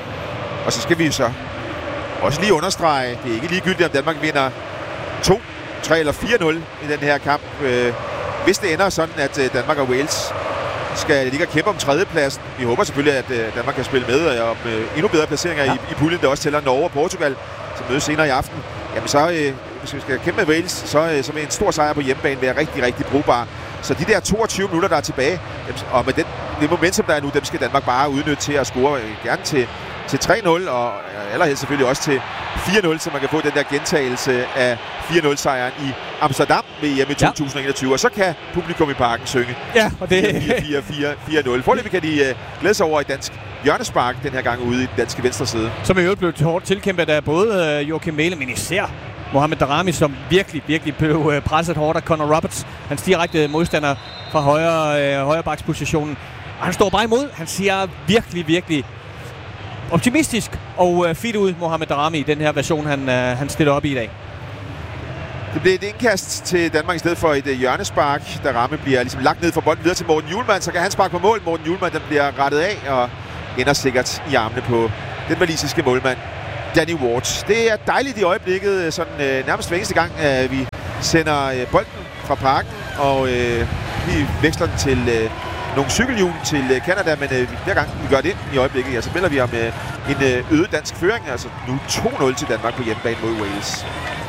Og så skal vi så også lige understrege, det er ikke ligegyldigt, om Danmark vinder to, tre eller fire nul i den her kamp. Hvis det ender sådan, at Danmark og Wales skal ligge og kæmpe om tredjepladsen. Vi håber selvfølgelig, at Danmark kan spille med og med endnu bedre placeringer ja. i, i puljen, der også tæller Norge og Portugal, som mødes senere i aften. Jamen så, øh, hvis vi skal kæmpe med Wales, så, øh, så vil en stor sejr på hjemmebane være rigtig, rigtig brugbar. Så de der toogtyve minutter, der er tilbage, jamen, og med den, det momentum, der er nu, dem skal Danmark bare udnytte til at score øh, gerne til, til tre nul, og øh, allerhelst selvfølgelig også til fire nul, så man kan få den der gentagelse af fire nul sejren i Amsterdam ved E M i to tusind enogtyve, ja. Og så kan publikum i parken synge ja, og det fire nul. Foreløbig kan de øh, glæde sig over i dansk hjørnespark den her gang ude i den danske venstre side. Som i øvrigt blev hårdt tilkæmpet af både øh, Joachim Mæhle, men især Mohamed Daramy, som virkelig, virkelig blev øh, presset hårdt af Connor Roberts. Hans direkte modstander fra højre, øh, højrebakspositionen. Og han står bare imod. Han siger virkelig, virkelig optimistisk og øh, fedt ud, Mohamed Daramy, i den her version, han, øh, han stiller op i i dag. Det bliver et indkast til Danmark i stedet for et uh, hjørnespark. Daramy bliver ligesom lagt ned for bolden videre til Morten Hjulmand, så kan han sparke på mål. Morten Hjulmand, den bliver rettet af og ender sikkert i armene på den walisiske målmand Danny Ward. Det er dejligt i øjeblikket, sådan uh, nærmest hver eneste gang, uh, vi sender uh, bolden fra parken, og uh, vi veksler den til uh, nogle cykelhjul til uh, Canada, men uh, hver gang vi gør det i øjeblikket, ja, så melder vi om uh, en uh, øget dansk føring, altså nu to nul til Danmark på hjemmebane mod Wales.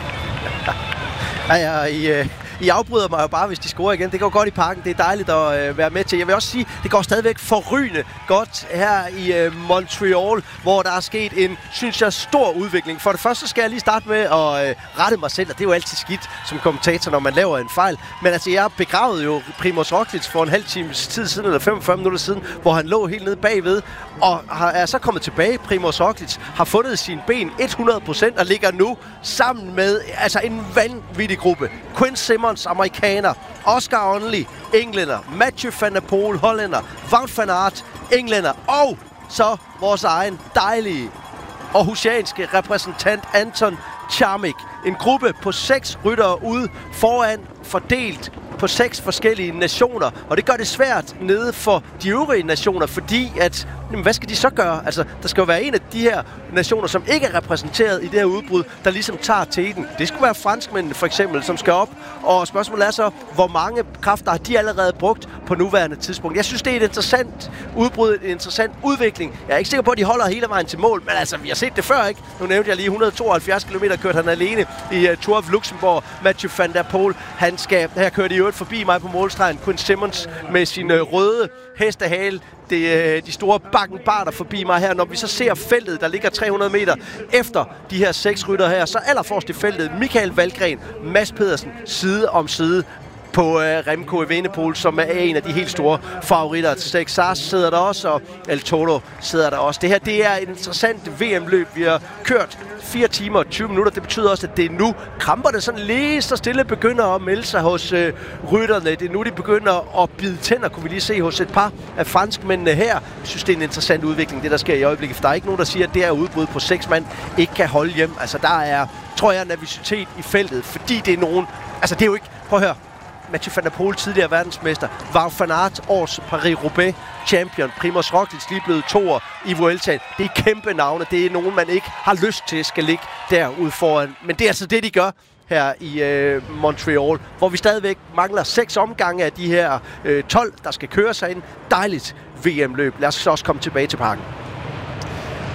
Ja, ja, I, øh, I afbryder mig jo bare, hvis de scorer igen. Det går godt i parken. Det er dejligt at øh, være med til. Jeg vil også sige, det går stadigvæk forrygende godt her i øh, Montreal, hvor der er sket en, synes jeg, stor udvikling. For det første skal jeg lige starte med at øh, rette mig selv, og det er jo altid skidt som kommentator, når man laver en fejl. Men altså, jeg begravede jo Primož Roglič for en halv times tid siden, eller femogfyrre minutter siden, hvor han lå helt nede bagved, og har, er så kommet tilbage. Primož Roglič har fundet sine ben hundrede procent og ligger nu sammen med altså en vanvittig gruppe. Quinn Simmons, amerikaner, Oscar Onley, englænder, Mathieu van der Poel, hollænder, Wout van Aert, englænder, og så vores egen dejlige aarhusianske repræsentant Anton Charmik. En gruppe på seks ryttere ude foran, fordelt på seks forskellige nationer, og det gør det svært nede for de øvrige nationer, fordi at, jamen, hvad skal de så gøre? Altså, der skal jo være en af de her nationer, som ikke er repræsenteret i det her udbrud, der ligesom tager teten. Det skulle være franskmændene for eksempel, som skal op, og spørgsmålet er så, hvor mange kræfter har de allerede brugt på nuværende tidspunkt. Jeg synes, det er et interessant udbrud, en interessant udvikling. Jeg er ikke sikker på, at de holder hele vejen til mål, men altså, vi har set det før, ikke? Nu nævnte jeg lige et hundrede og tooghalvfjerds kilometer kørte han alene i uh, Tour of Luxembourg. Mathieu van der Poel, han skal, her kører de jo forbi mig på målstregen. Quinn Simmons med sin uh, røde hestehale. Det, uh, de store bakkenbarter forbi mig her. Når vi så ser feltet, der ligger tre hundrede meter efter de her seks rytter her, så allerforrest i feltet Michael Valgren, Mads Pedersen, side om side på uh, Remco Evenepoel, som er en af de helt store favoritter. Texas sidder der også, og El Toro sidder der også. Det her, det er et interessant V M-løb. Vi har kørt fire timer og tyve minutter. Det betyder også, at det er nu kramperne sådan lige så stille begynder at melde sig hos uh, rytterne. Det er nu, de begynder at bide tænder, kunne vi lige se hos et par af franskmændene her. Jeg synes, det er en interessant udvikling, det der sker i øjeblikket. For der er ikke nogen, der siger, at det her udbrud på seks mand ikke kan holde hjem. Altså, der er, tror jeg, nervøsitet i feltet, fordi det er nogen... Altså, det er jo ikke... Prøv at høre. Mathieu van der Poel, tidligere verdensmester. Wout van Aert, års Paris-Roubaix champion. Primož Roglič, lige blevet toer i Vueltaen. Det er kæmpe navne. Det er nogen, man ikke har lyst til skal ligge derude foran. Men det er altså det, de gør her i øh, Montreal, hvor vi stadigvæk mangler seks omgange af de her øh, tolv, der skal køre sig ind. Dejligt V M-løb. Lad os så også komme tilbage til parken.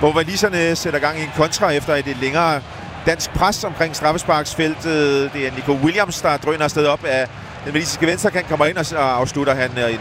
hvor waliserne sætter gang i en kontra efter et længere dansk pres omkring straffesparksfeltet. Det er Nico Williams, der drøner afsted op af den walisiske venstrekant, kommer ind og afslutter han en,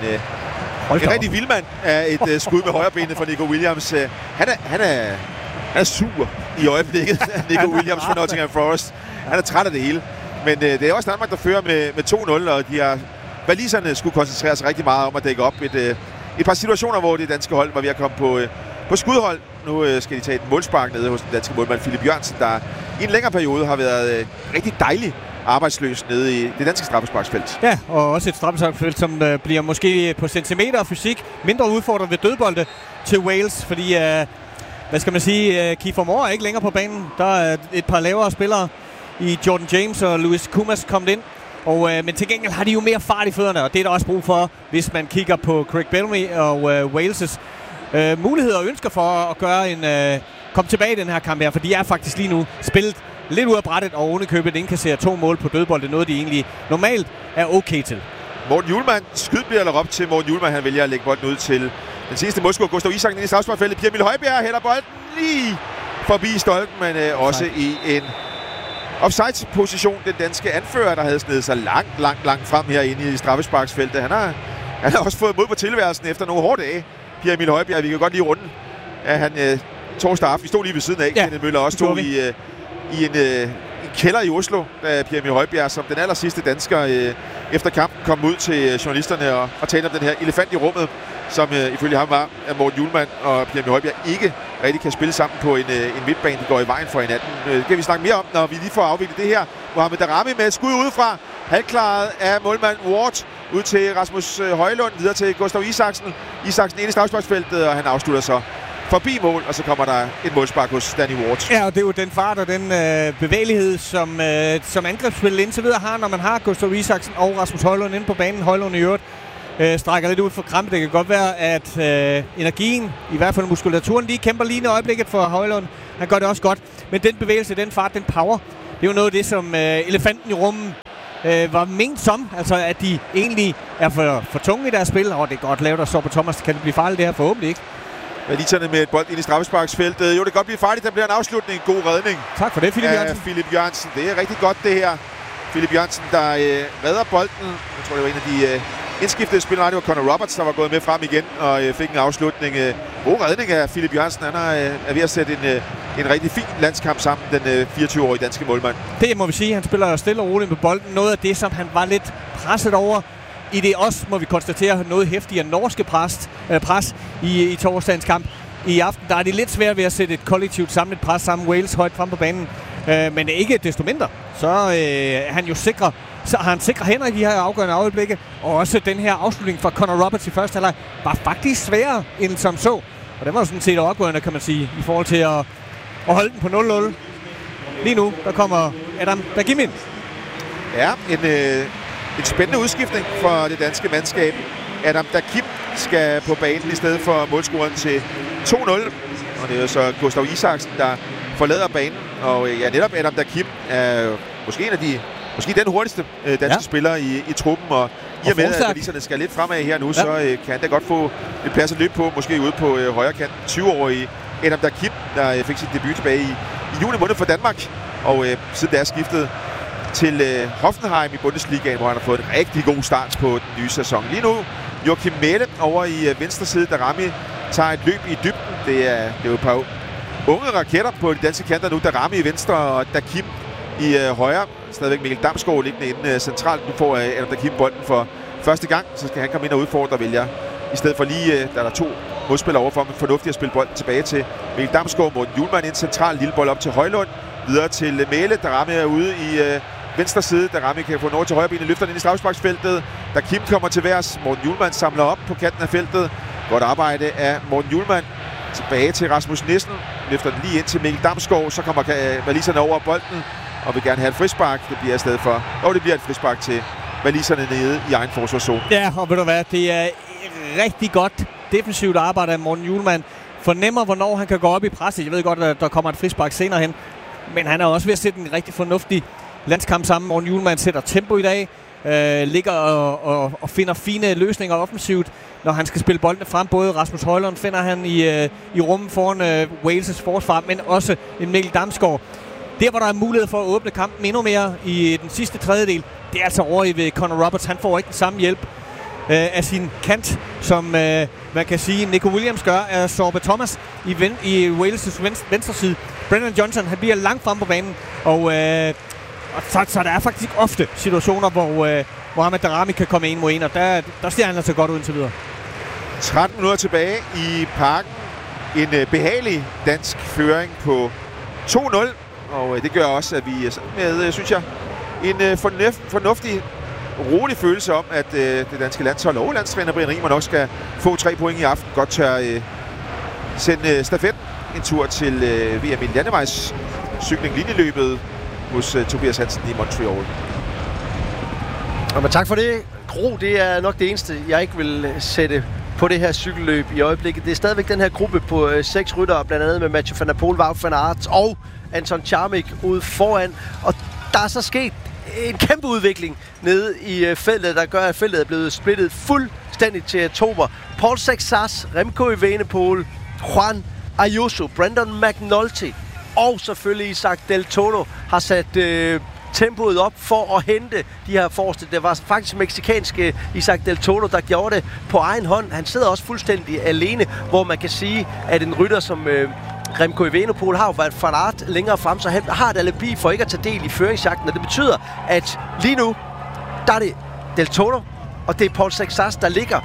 en rigtig vildmand af et uh, skud med højrebenet fra Nico Williams. Uh, han, er, han, er, han er sur i øjeblikket, Nico Williams fra Nottingham Forest. Han er træt af det hele. Men uh, det er også Danmark, der fører med, med to nul, og de har, waliserne skulle koncentrere sig rigtig meget om at dække op et, uh, et par situationer, hvor det danske hold var ved at komme på, uh, på skudhold. Nu uh, skal de tage et målspark nede hos den danske målmand Philip Jørgensen, der i en længere periode har været uh, rigtig dejlig arbejdsløs nede i det danske straffesparksfelt. Ja, og også et straffesparksfelt, som uh, bliver måske på centimeter og fysik mindre udfordret ved dødbolde til Wales, fordi, uh, hvad skal man sige, uh, Kiefer Moore er ikke længere på banen. Der er et par lavere spillere i Jordan James og Louis Kumas kommet ind. Og, uh, men til gengæld har de jo mere fart i fødderne, og det er der også brug for, hvis man kigger på Craig Bellamy og uh, Wales' uh, muligheder og ønsker for at gøre en, uh, komme tilbage i den her kamp her, for de er faktisk lige nu spillet lidt ud af brættet, og ovenikøbet indkasserer to mål på dødbold. Det er noget, de egentlig normalt er okay til. Morten Hjulmand, skyd bliver lagt op til Morten Hjulmand. Han vælger at lægge bolden ud til den seneste målscorer, Gustav Isaksen, ind i straffesparksfeltet. Pierre Emil Højbjerg hælder bolden lige forbi stolpen, men øh, også i en offside-position. Den danske anfører, der havde snedet sig langt, langt, langt frem herinde i straffesparksfeltet. Han har, han har også fået mod på tilværelsen efter nogle hårde dage. Pierre Emil Højbjerg, vi kan godt lide runden. Ja, han øh, torsdag aften, vi stod lige ved siden af. Ja, Kenneth Møller også stod i... Øh, i en, øh, en kælder i Oslo, da Pierre Emil Højbjerg som den aller sidste dansker øh, efter kampen kom ud til øh, journalisterne og, og talte om den her elefant i rummet, som øh, ifølge ham var, at Morten Hjulmand og Pierre Emil Højbjerg ikke rigtig kan spille sammen på en, øh, en midtbane, de går i vejen for hinanden. Øh, det kan vi snakke mere om, når vi lige får afviklet det her. Mohamed Daramy med et skud udefra, halvklaret af målmand Ward, ud til Rasmus øh, Højlund, videre til Gustav Isaksen. Isaksen ind i straffesparksfeltet, og han afslutter så forbi mål, og så kommer der et målspark hos Danny Ward. Ja, og det er jo den fart og den øh, bevægelighed, som, øh, som angrebsspillet indtil videre har, når man har Gustav Isaksen og Rasmus Højlund inde på banen. Højlund i øvrigt øh, strækker lidt ud for krampe. Det kan godt være, at øh, energien, i hvert fald muskulaturen, lige kæmper lige i øjeblikket for Højlund. Han gør det også godt. Men den bevægelse, den fart, den power, det er jo noget af det, som øh, elefanten i rummet øh, var ment som. Altså, at de egentlig er for, for tunge i deres spil. Og det er godt lavet, og så på Thomas. Kan det blive farligt det her? Forhåbentlig ikke. Waliserne med et bold ind i straffesparksfeltet. Jo, det kan godt blive farligt. Der bliver en afslutning. God redning. Tak for det, Philip Jørgensen. Ja, Philip Jørgensen. Det er rigtig godt, det her. Philip Jørgensen, der øh, redder bolden. Jeg tror, det var en af de øh, indskiftede spillere. Det var Connor Roberts, der var gået med frem igen og øh, fik en afslutning. Øh, god redning af Philip Jørgensen. Han er, øh, er ved at sætte en, øh, en rigtig fin landskamp sammen, den øh, fireogtyve-årige danske målmand. Det må vi sige. Han spiller stille og roligt med bolden. Noget af det, som han var lidt presset over, i det også, må vi konstatere, noget heftigere norske pres, øh, pres i, i torsdagens kamp. I aften der er det lidt svært ved at sætte et kollektivt samlet pres sammen. Wales højt frem på banen. Øh, men ikke desto mindre, så øh, han jo sikrer, så har han sikre hænder i de her afgørende øjeblikke. Og også den her afslutning fra Connor Roberts i første halvleg var faktisk sværere end som så. Og det var jo sådan set afgørende, kan man sige, i forhold til at, at holde den på nul nul. Lige nu, der kommer Adam Dagimin. Ja, en, øh, en spændende udskiftning for det danske mandskab. Adam Dakim skal på banen i stedet for målscoren til to nul. Og det er jo så Gustav Isaksen, der forlader banen. Og ja, netop Adam Dakim er måske en af de, måske den hurtigste øh, danske ja. spiller i, i truppen. Og i og med, at waliserne skal lidt fremad her nu, ja. så øh, kan han da godt få et plads at løbe på, måske ude på øh, højre kant. tyve-årige Adam Dakim, der øh, fik sin debut tilbage i, i juni måned for Danmark. Og øh, siden der skiftet til øh, Hoffenheim i Bundesligaen, hvor han har fået en rigtig god start på den nye sæson. Lige nu Joachim Mæhle over i øh, venstre side, Daramy tager et løb i dybden. Det er, det er jo et par unge raketter på de danske kanter nu. Daramy i venstre og Dakim i øh, højre. Stadigvæk Mikkel Damsgaard liggende inde øh, centralt. Nu får øh, Adam Dakim bolden for første gang, så skal han komme ind og udfordre, vælger. I stedet for lige, øh, der er der to modspillere overfor, men fornuftigt at spille bolden tilbage til Mikkel Damsgaard. Morten Hjulmand ind centralt, lille bold op til Højlund. Videre til øh, Mæhle. Daramy er ude i øh, venstre side. Daramy kan få den over til højre benet, løfter den ind i straffesparksfeltet. Dakim kommer til værs. Morten Hjulmand samler op på kanten af feltet. Godt arbejde af Morten Hjulmand. Tilbage til Rasmus Nissen. Løfter den lige ind til Mikkel Damsgaard. Så kommer waliserne over bolden og vil gerne have et frispark. Det bliver i stedet for... Og det bliver et frispark til waliserne nede i egen forsvarszone. Ja, og ved du hvad? Det er rigtig godt defensivt arbejde af Morten Hjulmand. Fornemmer, hvornår han kan gå op i presset. Jeg ved godt, at der kommer et frispark senere hen. Men han er også ved at sætte en rigtig fornuftig landskamp sammen. Morten Hjulmand sætter tempo i dag. øh, ligger og, og, og finder fine løsninger offensivt, når han skal spille boldene frem. Både Rasmus Højlund finder han i, øh, i rummet foran øh, Wales' forsvar, men også en Mikkel Damsgaard. Der, hvor der er mulighed for at åbne kampen endnu mere i den sidste tredjedel, det er altså over i ved Connor Roberts. Han får ikke den samme hjælp øh, af sin kant, som øh, man kan sige, Nico Williams gør af Sorba Thomas i, ven, i Wales' venstre, venstre side. Brendan Johnson, han bliver langt frem på banen, og, øh, og så, så der er faktisk ofte situationer, hvor øh, Mohamed Daramy kan komme en mod en, og der, der ser han altså godt ud indtil videre. tretten minutter tilbage i parken. En øh, behagelig dansk føring på to nul, og øh, det gør også, at vi med, øh, synes jeg, en øh, fornuf, fornuftig, rolig følelse om, at øh, det danske landshold og landstræner Brian Riemer nok skal få tre point i aften. Godt tør øh, sende øh, stafetten en tur til øh, V M i landevejs cykling linjeløbet hos øh, Tobias Hansen i Montreal. Og men tak for det. Gro, det er nok det eneste, jeg ikke vil sætte på det her cykelløb i øjeblikket. Det er stadigvæk den her gruppe på øh, seks ryttere, blandt andet med Mathieu van der Poel, Wout van Aert og Anton Charmik ude foran. Og der er så sket en kæmpe udvikling nede i øh, feltet, der gør, at feltet er blevet splittet fuldstændig til atomer. Paul Sexas, Remco Evenepoel, Juan Ayuso, Brandon McNulty og selvfølgelig Isaac Del Toro har sat øh, tempoet op for at hente de her forreste. Det var faktisk mexikanske Isaac Del Toro, der gjorde det på egen hånd. Han sidder også fuldstændig alene, hvor man kan sige, at en rytter som øh, Remco Evenepoel har jo været Van Aert længere frem, så han har et alibi for ikke at tage del i føringsjagten, og det betyder, at lige nu, der er det Del Toro, og det er Paul Sexas, der ligger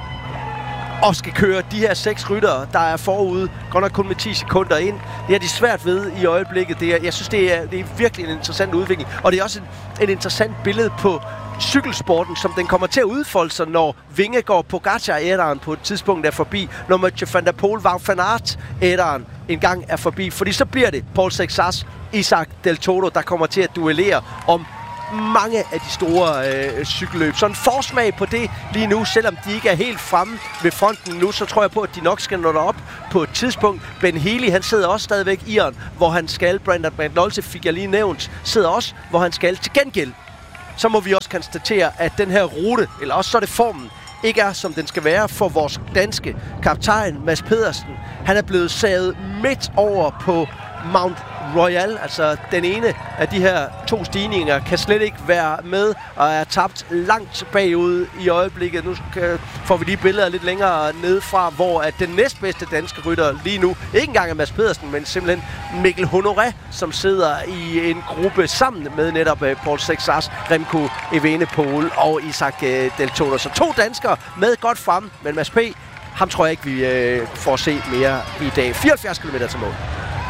og skal køre de her seks ryttere, der er forude, godt nok kun med ti sekunder ind. Det er de svært ved i øjeblikket. Det er, jeg synes, det er, det er virkelig en interessant udvikling, og det er også en, en interessant billede på cykelsporten, som den kommer til at udfolde sig, når Vingegaard, Pogacar-æderen på et tidspunkt er forbi, når Mathieu van der Poel, Wout van Aert-æderen en gang er forbi, fordi så bliver det Paul Sexas, Isaac Del Toro, der kommer til at duellere om mange af de store øh, cykelløb. Så en forsmag på det lige nu, selvom de ikke er helt fremme ved fronten nu, så tror jeg på, at de nok skal nå derop på et tidspunkt. Ben Healy, han sidder også stadigvæk i Iren, hvor han skal. Brandon McNulty fik jeg lige nævnt, sidder også, hvor han skal. Til gengæld, så må vi også konstatere, at den her rute, eller også så er det formen, ikke er, som den skal være for vores danske kaptajn, Mads Pedersen. Han er blevet saget midt over på Mount Royal, altså den ene af de her to stigninger, kan slet ikke være med og er tabt langt bagud i øjeblikket. Nu får vi lige billeder lidt længere nedefra, hvor at den næstbedste danske rytter lige nu, ikke engang er Mads Pedersen, men simpelthen Mikkel Honoré, som sidder i en gruppe sammen med netop Paul Sexas, Remco Evenepoel og Isaac Del Toro. Så to danskere med godt frem, men Mads P., ham tror jeg ikke, vi øh, får se mere i dag. fireoghalvfjerds kilometer til mål.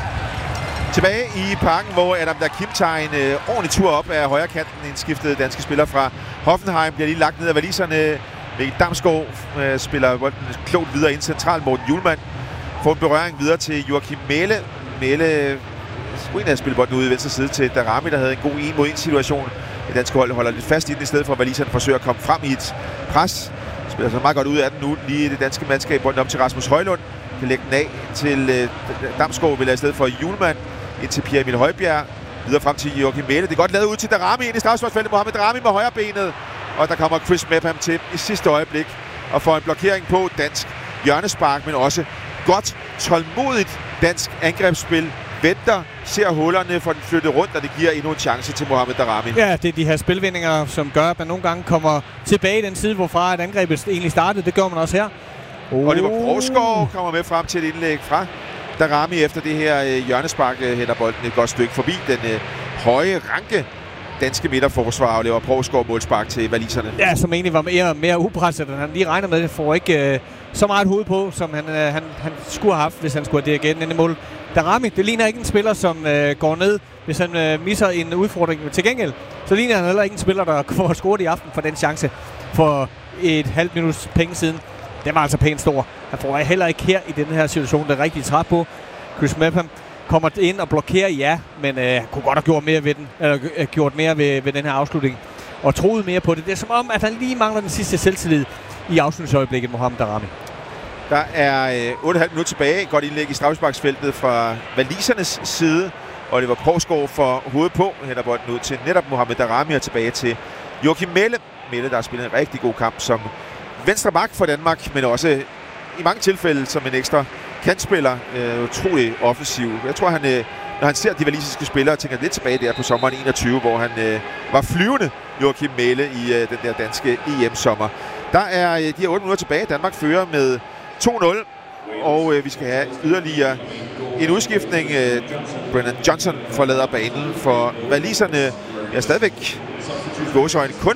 Tilbage i parken, hvor Adam Dakim tager en øh, ordentlig tur op af højre kanten. En skiftet danske spiller fra Hoffenheim bliver lige lagt ned af valiserne. Mikkel Damsgaard øh, spiller bolden klogt videre ind centralt. Morten Hjulmand får en berøring videre til Joachim Mæhle. Mæhle skulle egentlig have spillet bolden ude i venstre side til Daramy, der havde en god en mod en situation. Det danske hold holder lidt fast i den, i stedet for at valiserne forsøger at komme frem i et pres. Spiller så meget godt ud af den nu. Lige det danske mandskab bolden op til Rasmus Højlund. Kan lægge den af til øh, Damsgaard, vil i stedet for Hjulmand ind til Pierre Emil Højbjerg, videre frem til Joachim Mæhle. Det er godt lavet ud til Daramy ind i strafsparksfeltet. Mohamed Daramy med højre benet, og der kommer Chris Mepham til i sidste øjeblik og får en blokering på dansk hjørnespark, men også godt tålmodigt dansk angrebsspil. Venter, ser hullerne, får den flyttet rundt, og det giver endnu en chance til Mohamed Daramy. Ja, det er de her spilvindinger, som gør, at man nogle gange kommer tilbage i den side, hvorfra at angrebet egentlig startede. Det gør man også her. Oh. Oliver Krogsgaard kommer med frem til et indlæg fra Daramy efter det her øh, hjørnespark øh, hætter bolden et godt stykke forbi den øh, høje ranke danske midterforsvar og laver Krogsgaard målspark til valiserne. Ja, som egentlig var mere, mere upresset, end han lige regner med. Det får ikke øh, så meget hoved på, som han, øh, han, han skulle have haft, hvis han skulle have dirigeret ind i mål. Daramy, det ligner ikke en spiller, som øh, går ned, hvis han øh, misser en udfordring. Til gengæld, så ligner han heller ikke en spiller, der får scoret i aften for den chance for et halvt minuts penge siden. Den var altså pænt stor. Han får heller ikke her i den her situation det rigtige træt på. Chris Mepham kommer ind og blokerer, ja, men øh, kunne godt have gjort mere ved den, eller øh, gjort mere ved, ved den her afslutning. Og troede mere på det. Det er som om, at han lige mangler den sidste selvtillid i afslutningsøjeblikket, Mohamed Daramy. Der er øh, otte komma fem minutter tilbage. Godt indlæg i straffesparksfeltet fra valisernes side. Oliver Krogsgaard får hovedet på. Hætter bolden ud til netop Mohamed Daramy og tilbage til Joachim Mæhle. Mæhle, der har spillet en rigtig god kamp som venstre bak for Danmark, men også i mange tilfælde som en ekstra kantspiller. Øh, utrolig offensiv. Jeg tror, han, øh, når han ser de walisiske spillere, tænker lidt tilbage der på sommeren enogtyve, hvor han øh, var flyvende, Joachim Mæhle, i øh, den der danske E M-sommer. Der er øh, de her otte minutter tilbage. Danmark fører med to nul, og øh, vi skal have yderligere en udskiftning. Øh, Brennan Johnson forlader banen, for waliserne er stadigvæk i gåseøjne kun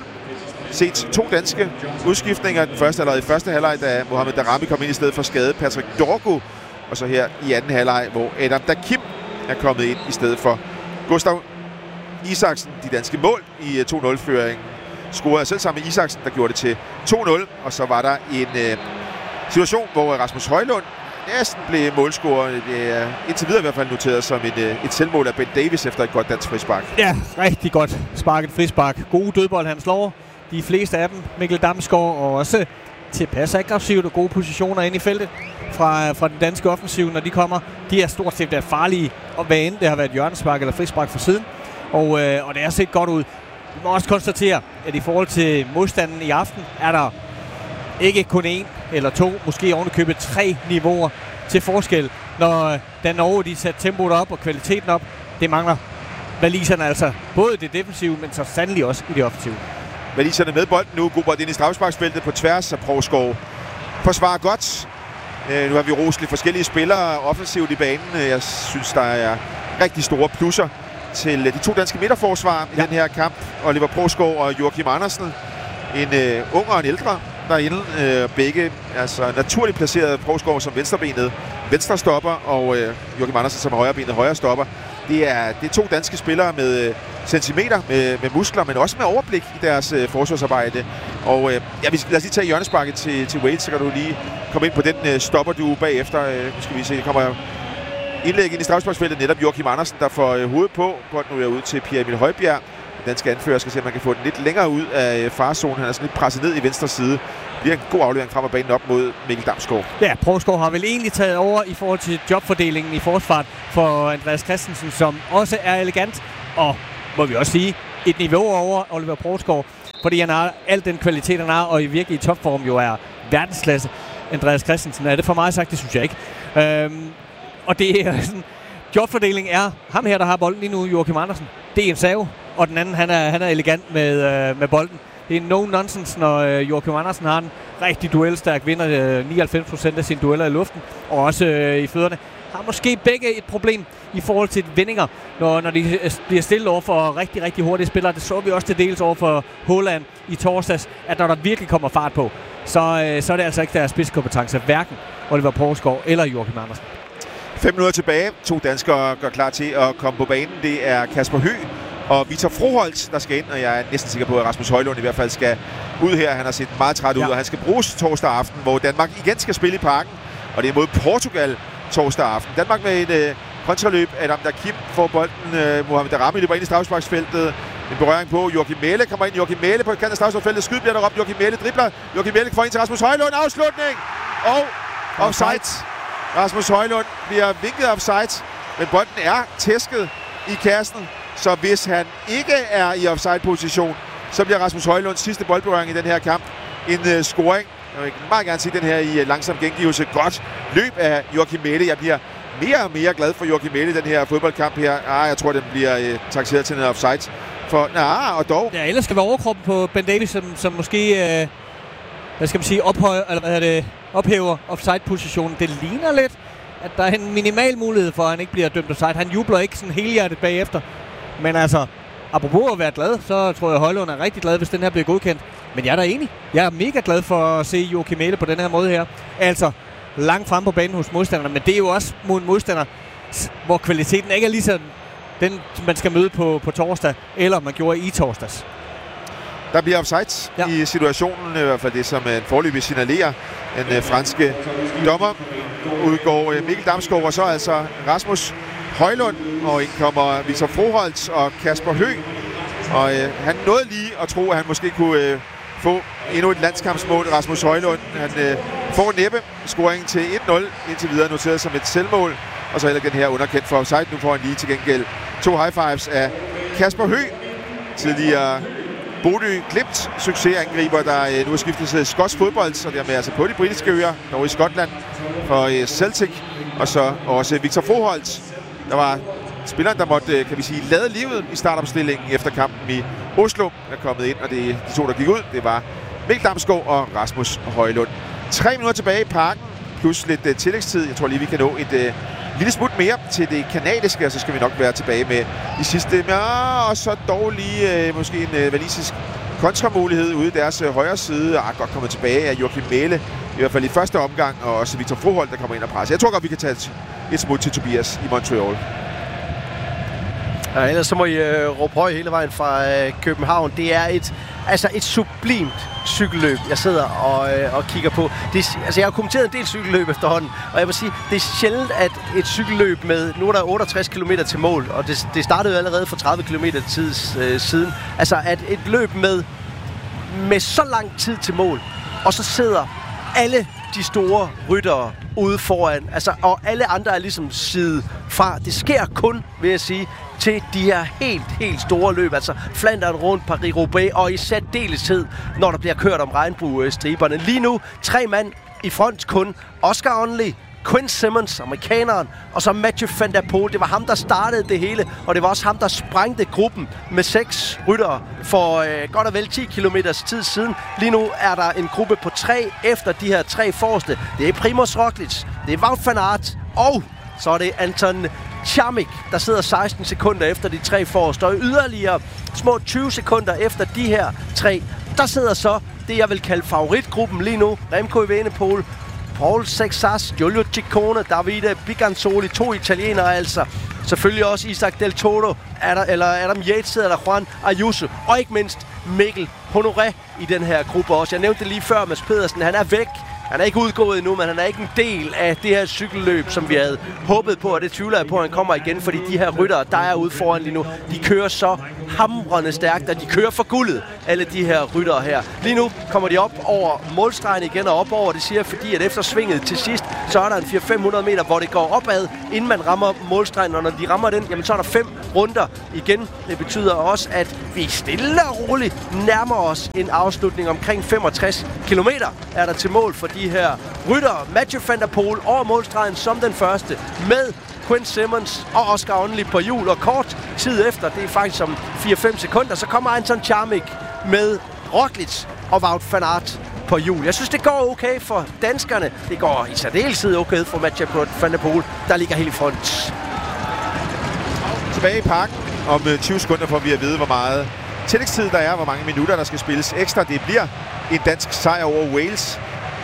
set to danske udskiftninger. Den første allerede i første halvleg, da Mohamed Daramy kom ind i stedet for skade Patrick Dorgo. Og så her i anden halvleg, hvor Adam Dakim er kommet ind i stedet for Gustav Isaksen. De danske mål i to nul-føringen scorede selv sammen med Isaksen, der gjorde det til to nul. Og så var der en øh, situation, hvor Rasmus Højlund næsten blev målscorer. Det er indtil videre i hvert fald noteret som et, øh, et selvmål af Ben Davis efter et godt dansk frispark. Ja, rigtig godt sparket frispark. Gode dødbold, han slår. De fleste af dem, Mikkel Damsgaard, og også tilpas aggressivt og gode positioner inde i feltet fra, fra den danske offensiv, når de kommer. De er stort set der farlige, og hvad end det har været hjørnespark eller frispark fra siden. Og, øh, og det har set godt ud. Vi må også konstatere, at i forhold til modstanden i aften, er der ikke kun én eller to, måske ovenikøbet tre niveauer til forskel. Når Dan Norge, de sætter tempoet op og kvaliteten op, det mangler waliserne altså både i det defensive, men så sandelig også i det offensive. Waliserne med bolden nu. God bold ind i straffesparksfeltet på tværs af Provskov. Forsvarer godt. Øh, nu har vi rost lidt forskellige spillere offensivt i banen. Jeg synes, der er rigtig store plusser til de to danske midterforsvar i ja. den her kamp. Oliver Provskov og Joachim Andersen. En øh, ung og en ældre derinde. Øh, begge altså naturligt placeret. Provskov som venstrebenet venstre stopper, og øh, Joachim Andersen som højrebenet højre stopper. Det er, det er to danske spillere med øh, centimeter, med, med muskler, men også med overblik i deres øh, forsvarsarbejde. Og øh, ja, vi skal, lad os lige tage hjørnesparket til, til Wales, så kan du lige komme ind på den øh, stopper du bagefter. Øh, nu skal vi se, det kommer indlæg ind i straffesparksfeltet, netop Joachim Andersen, der får øh, hovedet på. Bolden nu er ud til Pierre Emil Højbjerg. Den danske anfører skal se, om man kan få den lidt længere ud af øh, farzonen. Han er sådan lidt presset ned i venstre side. Det bliver en god aflevering frem af banen op mod Mikkel Damsgaard. Ja, Provskov har vel egentlig taget over i forhold til jobfordelingen i forsvaret for Andreas Christensen, som også er elegant, og må vi også sige, et niveau over Oliver Provskov, fordi han har al den kvalitet, han har, og i virkelig i topform jo er verdensklasse. Andreas Christensen, er det for mig sagt? Det synes jeg ikke. Øhm, og det er sådan, jobfordelingen er ham her, der har bolden lige nu, Joachim Andersen. Det er en save, og den anden, han er, han er elegant med, øh, med bolden. Det er no nonsense, når øh, Joachim Andersen har en rigtig duelstærk, vinder øh, nioghalvfems procent af sine dueller i luften, og også øh, i fødderne. Har måske begge et problem i forhold til vendinger, når, når de bliver stillet over for rigtig, rigtig hurtige spillere. Det så vi også til dels over for Haaland i torsdags, at når der virkelig kommer fart på, så, øh, så er det altså ikke deres spidskompetence, hverken Oliver Provskov eller Joachim Andersen. Fem minutter tilbage. To danskere gør klar til at komme på banen. Det er Kasper Høgh og Victor Froholt, der skal ind, og jeg er næsten sikker på, at Rasmus Højlund i hvert fald skal ud her. Han har set meget træt ud, ja. og han skal bruges torsdag aften, hvor Danmark igen skal spille i Parken, og det er mod Portugal torsdag aften. Danmark med et øh, kontraløb. Adam Dakim får bolden. Øh, Mohamed Daramy løber ind i straffesparksfeltet. En berøring på. Joachim Mæhle kommer ind. Joachim Mæhle på kanten af straffesparksfeltet. Skyd bliver der op. Joachim Mæhle dribler. Joachim Mæhle får ind til Rasmus Højlund. Afslutning! Og offside. Rasmus Højlund bliver vinket offside, men bolden er tæsket i kassen. Så hvis han ikke er i offside-position, så bliver Rasmus Højlunds sidste boldberøring i den her kamp en uh, scoring. Jeg vil meget gerne se den her i uh, langsom gengivelse. Godt løb af Joachim Mæhle. Jeg bliver mere og mere glad for Joachim Mæhle i den her fodboldkamp her. Ah, jeg tror, den bliver uh, takseret til en offside. For, nah, og dog. Ja, ellers skal være overkroppen på Ben Davis, som, som måske, uh, hvad skal man sige, ophøj, eller hvad er det, ophæver offside-positionen. Det ligner lidt, at der er en minimal mulighed for, at han ikke bliver dømt offside. Han jubler ikke sådan helhjertet bagefter. Men altså, apropos at være glad, så tror jeg, at Højlund er rigtig glad, hvis den her bliver godkendt. Men jeg er da enig. Jeg er mega glad for at se Joachim Mæhle på den her måde her. Altså, langt frem på banen hos modstanderne, men det er jo også mod en modstander, hvor kvaliteten ikke er lige sådan den, man skal møde på, på torsdag, eller man gjorde i torsdags. Der bliver offside ja. i situationen, i hvert fald det, som en forløbig signalerer den øh, franske dommer. Udgår øh, Mikkel Damsgaard, og så altså Rasmus Højlund, og ind kommer Victor Froholt og Kasper Høgh. Og øh, han nåede lige at tro, at han måske kunne øh, få endnu et landskampsmål. Rasmus Højlund, han øh, får næppe scoring til et nul, indtil videre noteret som et selvmål. Og så heller den her underkendt for offside. Nu får han lige til gengæld to high fives af Kasper Høgh, tidligere Bodø Glimt succesangriber, der øh, nu har skiftet til skotsk fodbold, så dermed altså på de britiske øer, dog i Skotland, for øh, Celtic, og så også Victor Froholt, der var spilleren, der måtte, kan vi sige, lade livet i startopstillingen efter kampen i Oslo, er kommet ind, og det, de to, der gik ud, det var Mikkel Damsgaard og Rasmus Højlund. Tre minutter tilbage i parken, plus lidt uh, tillægstid. Jeg tror lige, vi kan nå et uh, lille smut mere til det kanadiske, og så skal vi nok være tilbage med de sidste. Ja, og så dog lige uh, måske en uh, walisisk kontramulighed ude i deres uh, højre side. Ah, godt kommet tilbage af Joachim Mæhle, i hvert fald i første omgang, og også Victor Froholt, der kommer ind og presser. Jeg tror godt, vi kan tage et, et smut til Tobias i Montreal. Ja, ellers så må I øh, råbe høj hele vejen fra øh, København. Det er et, altså et sublimt cykelløb, jeg sidder og, øh, og kigger på. Det er, altså jeg har kommenteret en del cykelløb efterhånden, og jeg vil sige, det er sjældent, at et cykelløb med, nu er der otteogtres kilometer til mål, og det, det startede allerede for tredive kilometer tid øh, siden. Altså at et løb med, med så lang tid til mål, og så sidder alle de store ryttere ude foran, altså, og alle andre er ligesom side fra. Det sker kun, vil jeg sige, til de her helt, helt store løb, altså Flandern rundt, Paris-Roubaix, og i særdeleshed, når der bliver kørt om regnbuestriberne. Lige nu, tre mand i front kun. Oscar Onley, Quinn Simmons, amerikaneren, og så Mathieu van der Poel. Det var ham, der startede det hele, og det var også ham, der sprængte gruppen med seks ryttere for øh, godt og vel ti kilometers tid siden. Lige nu er der en gruppe på tre efter de her tre forreste. Det er Primož Roglič, det er Wout van Aert, og så er det Anton Čamik, der sidder seksten sekunder efter de tre forreste, og yderligere små tyve sekunder efter de her tre, der sidder så det, jeg vil kalde favoritgruppen lige nu. Remco Evenepoel, Paul Sexas, Giulio Ciccone, Davide Biganzoli, to italienere altså. Selvfølgelig også Isaac Del Toro, eller Adam Yates eller Juan Ayuso, og ikke mindst Mikkel Honoré i den her gruppe også. Jeg nævnte det lige før, Mads Pedersen, han er væk. Han er ikke udgået endnu, men han er ikke en del af det her cykelløb, som vi havde håbet på, og det tvivler jeg på, at han kommer igen, fordi de her ryttere, der er ude foran lige nu, de kører så hamrende stærkt, og de kører for guldet, alle de her ryttere her. Lige nu kommer de op over målstregen igen og op over, det siger fordi, at efter svinget til sidst, så er der en fire til fem hundrede meter, hvor det går opad, inden man rammer målstregen, og når de rammer den, jamen så er der fem runder igen. Det betyder også, at vi stille og roligt nærmer os en afslutning omkring femogtres kilometer er der til mål for de her ryttere. Mathieu van der Poel over målstregen som den første med Quinn Simmons og Oscar Onley på hjul, og kort tid efter, det er faktisk om fire til fem sekunder, så kommer Anton Čamik med Roglič og Wout van Aert på hjul. Jeg synes, det går okay for danskerne. Det går i særdeleshed okay for Mathieu van der Poel, der ligger helt i front. Tilbage i parken om tyve sekunder får vi at vide, hvor meget tillægstid der er, hvor mange minutter der skal spilles ekstra. Det bliver en dansk sejr over Wales.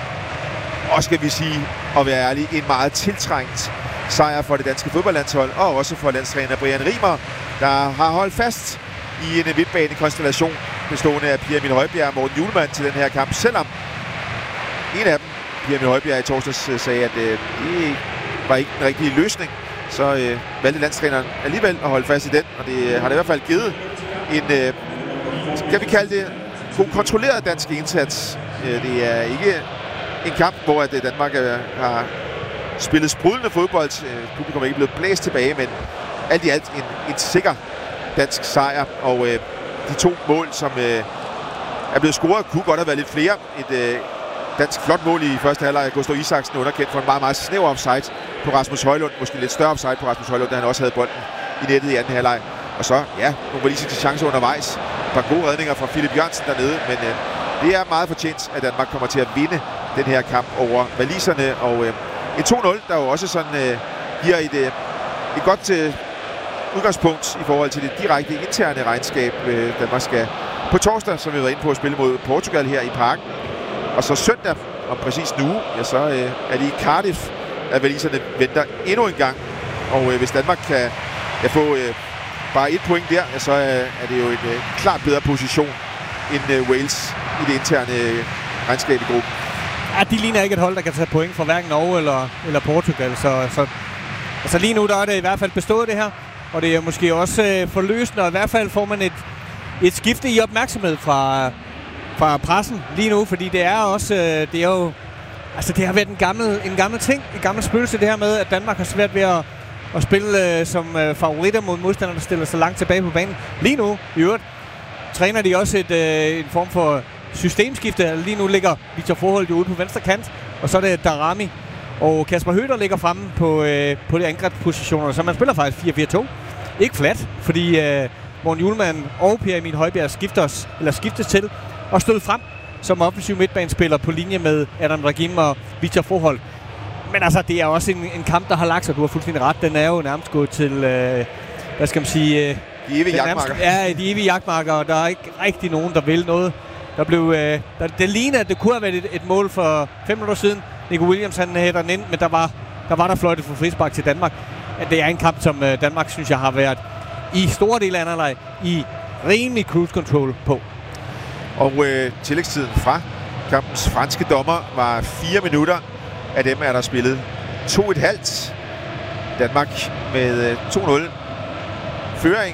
Og skal vi sige, at være ærlig, en meget tiltrængt sejr for det danske fodboldlandshold, og også for landstræner Brian Riemer, der har holdt fast i en midtbanekonstellation bestående af Pierre Emil Højbjerg og Morten Hjulmand til den her kamp, selvom en af dem, Pierre Emil Højbjerg i torsdags, sagde, at øh, det var ikke den rigtige løsning, så øh, valgte landstræneren alligevel at holde fast i den, og det har det i hvert fald givet en, øh, skal vi kalde det, god kontrolleret dansk indsats. Øh, det er ikke en kamp, hvor at Danmark øh, har spillet sprudlende fodbold. Publikum er ikke blevet blæst tilbage, men alt i alt en, en sikker dansk sejr. Og øh, de to mål, som øh, er blevet scoret, kunne godt have været lidt flere. Et øh, dansk flot mål i første halvleg. Gustav Isaksen underkendt for en meget, meget snæver offside på Rasmus Højlund. Måske lidt større offside på Rasmus Højlund, da han også havde bolden i nettet i anden halvleg. Og så, ja, nogle walisiske chancer undervejs. Et par gode redninger fra Philip Jørgensen dernede, men øh, det er meget fortjent, at Danmark kommer til at vinde den her kamp over waliserne. Og øh, et to nul, der jo også sådan øh, giver et, øh, et godt øh, udgangspunkt i forhold til det direkte interne regnskab. Øh, Danmark skal på torsdag, som vi har været inde på, at spille mod Portugal her i parken. Og så søndag, om præcis en uge, ja, så øh, er det i Cardiff, at waliserne venter endnu en gang. Og øh, hvis Danmark kan ja, få øh, bare et point der, ja, så øh, er det jo en øh, klart bedre position end øh, Wales i det interne øh, regnskab i gruppen. Ja, de ligner ikke et hold, der kan tage point fra hverken Norge eller, eller Portugal. Så, så altså lige nu der er det i hvert fald bestået det her. Og det er måske også øh, forløsende, og i hvert fald får man et, et skifte i opmærksomhed fra, fra pressen lige nu. Fordi det er også, øh, det er jo, altså det har været en gammel, en gammel ting, en gammel spøgelse det her med, at Danmark har svært ved at, at spille øh, som øh, favoritter mod modstandere, der stiller sig langt tilbage på banen. Lige nu, i øvrigt, træner de også et, øh, en form for systemskifte. Lige nu ligger Victor Froholt ude på venstre kant, og så er det Daramy og Kasper Høgh, der ligger fremme på, øh, på de angrebspositioner. Så man spiller faktisk fire fire to. Ikke flat, fordi øh, Morten Hjulmand og Per Emil Højbjerg skiftes, eller skiftes til og stod frem som offensiv midtbanespiller på linje med Adam Rahim og Victor Froholt. Men altså, det er også en, en kamp, der har lagt sig. Du har fuldstændig ret. Den er jo nærmest gået til, øh, hvad skal man sige... Øh, de evige jagtmarker. Ja, de evige jagtmarker, og der er ikke rigtig nogen, der vil noget. Der blev, øh, der, det ligner, at det kunne have været et, et mål for fem minutter siden. Nico Williams, han hætter den ind, men der var der, var der fløjtet for frispark til Danmark. Det er en kamp, som øh, Danmark, synes jeg, har været i store dele af anden halvleg i rimelig cruise control på. Og øh, tillægstiden fra kampens franske dommer var fire minutter. Af dem er der spillet to et halvt. Danmark med øh, to nul føring.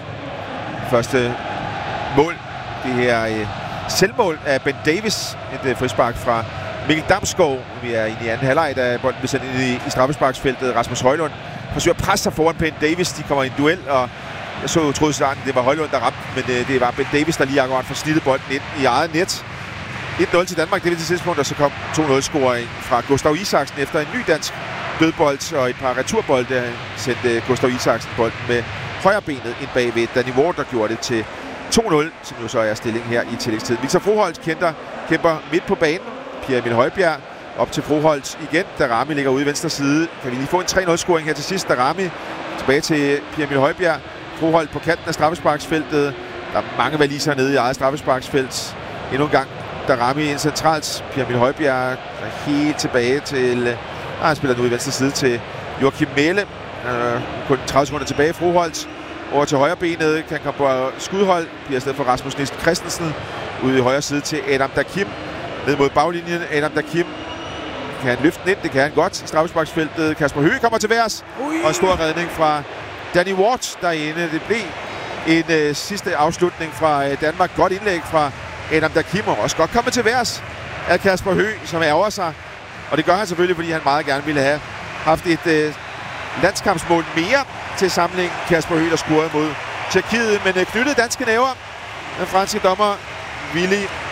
Første mål, det her øh, selvmål af Ben Davis. Et øh, frispark fra Mikkel Damsgaard. Vi er inde i anden halvleg, da bolden bliver sendt ind i, i straffesparksfeltet. Rasmus Højlund forsøger at presse sig foran Ben Davis. De kommer i en duel, og jeg så jo troede starten, det var Højlund, der ramte, men øh, det var Ben Davis, der lige akkurat får snittet bolden ind i eget net. et nul til Danmark, det er til tidspunkt, og så kom to nul-scoring fra Gustav Isaksen efter en ny dansk dødbold og et par returbolde, der sendte Gustav Isaksen bolden med højre benet ind bagved Danny Ward, der gjorde det til to nul, som jo så er stillingen her i tillægstid. Victor Froholt kæmper, kæmper midt på banen. Per Emil Højbjerg op til Froholt igen. Daramy ligger ude i venstre side. Kan vi lige få en tre nul-scoring her til sidst? Daramy tilbage til Per Emil Højbjerg. Froholt på kanten af straffesparksfeltet. Der er mange valiser nede i eget straffesparksfelt. Endnu en gang Daramy ind centralt. Per Emil Højbjerg er helt tilbage til... Ah, han spiller nu i venstre side til Joachim Mæhle. Uh, kun tredive sekunder tilbage. Froholt over til højre benet. Kan komme på skudhold. Bliver i stedet for Rasmus Nielsen Christensen. Ude i højre side til Adam Dakim. Ned mod baglinjen. Adam Dakim. Kan han løfte den ind? Det kan han godt i straffesparksfeltet. Kasper Høgh kommer til værs. Og en stor redning fra Danny Ward derinde. Det blev en øh, sidste afslutning fra øh, Danmark. Godt indlæg fra Adam Dakim. Og også godt kommet til værs af Kasper Høgh, som ærger sig. Og det gør han selvfølgelig, fordi han meget gerne ville have haft et øh, landskampsmål mere til samling. Kasper Høgh, der scorede mod Tjekkiet, men øh, knyttede danske næver. Den franske dommer Willy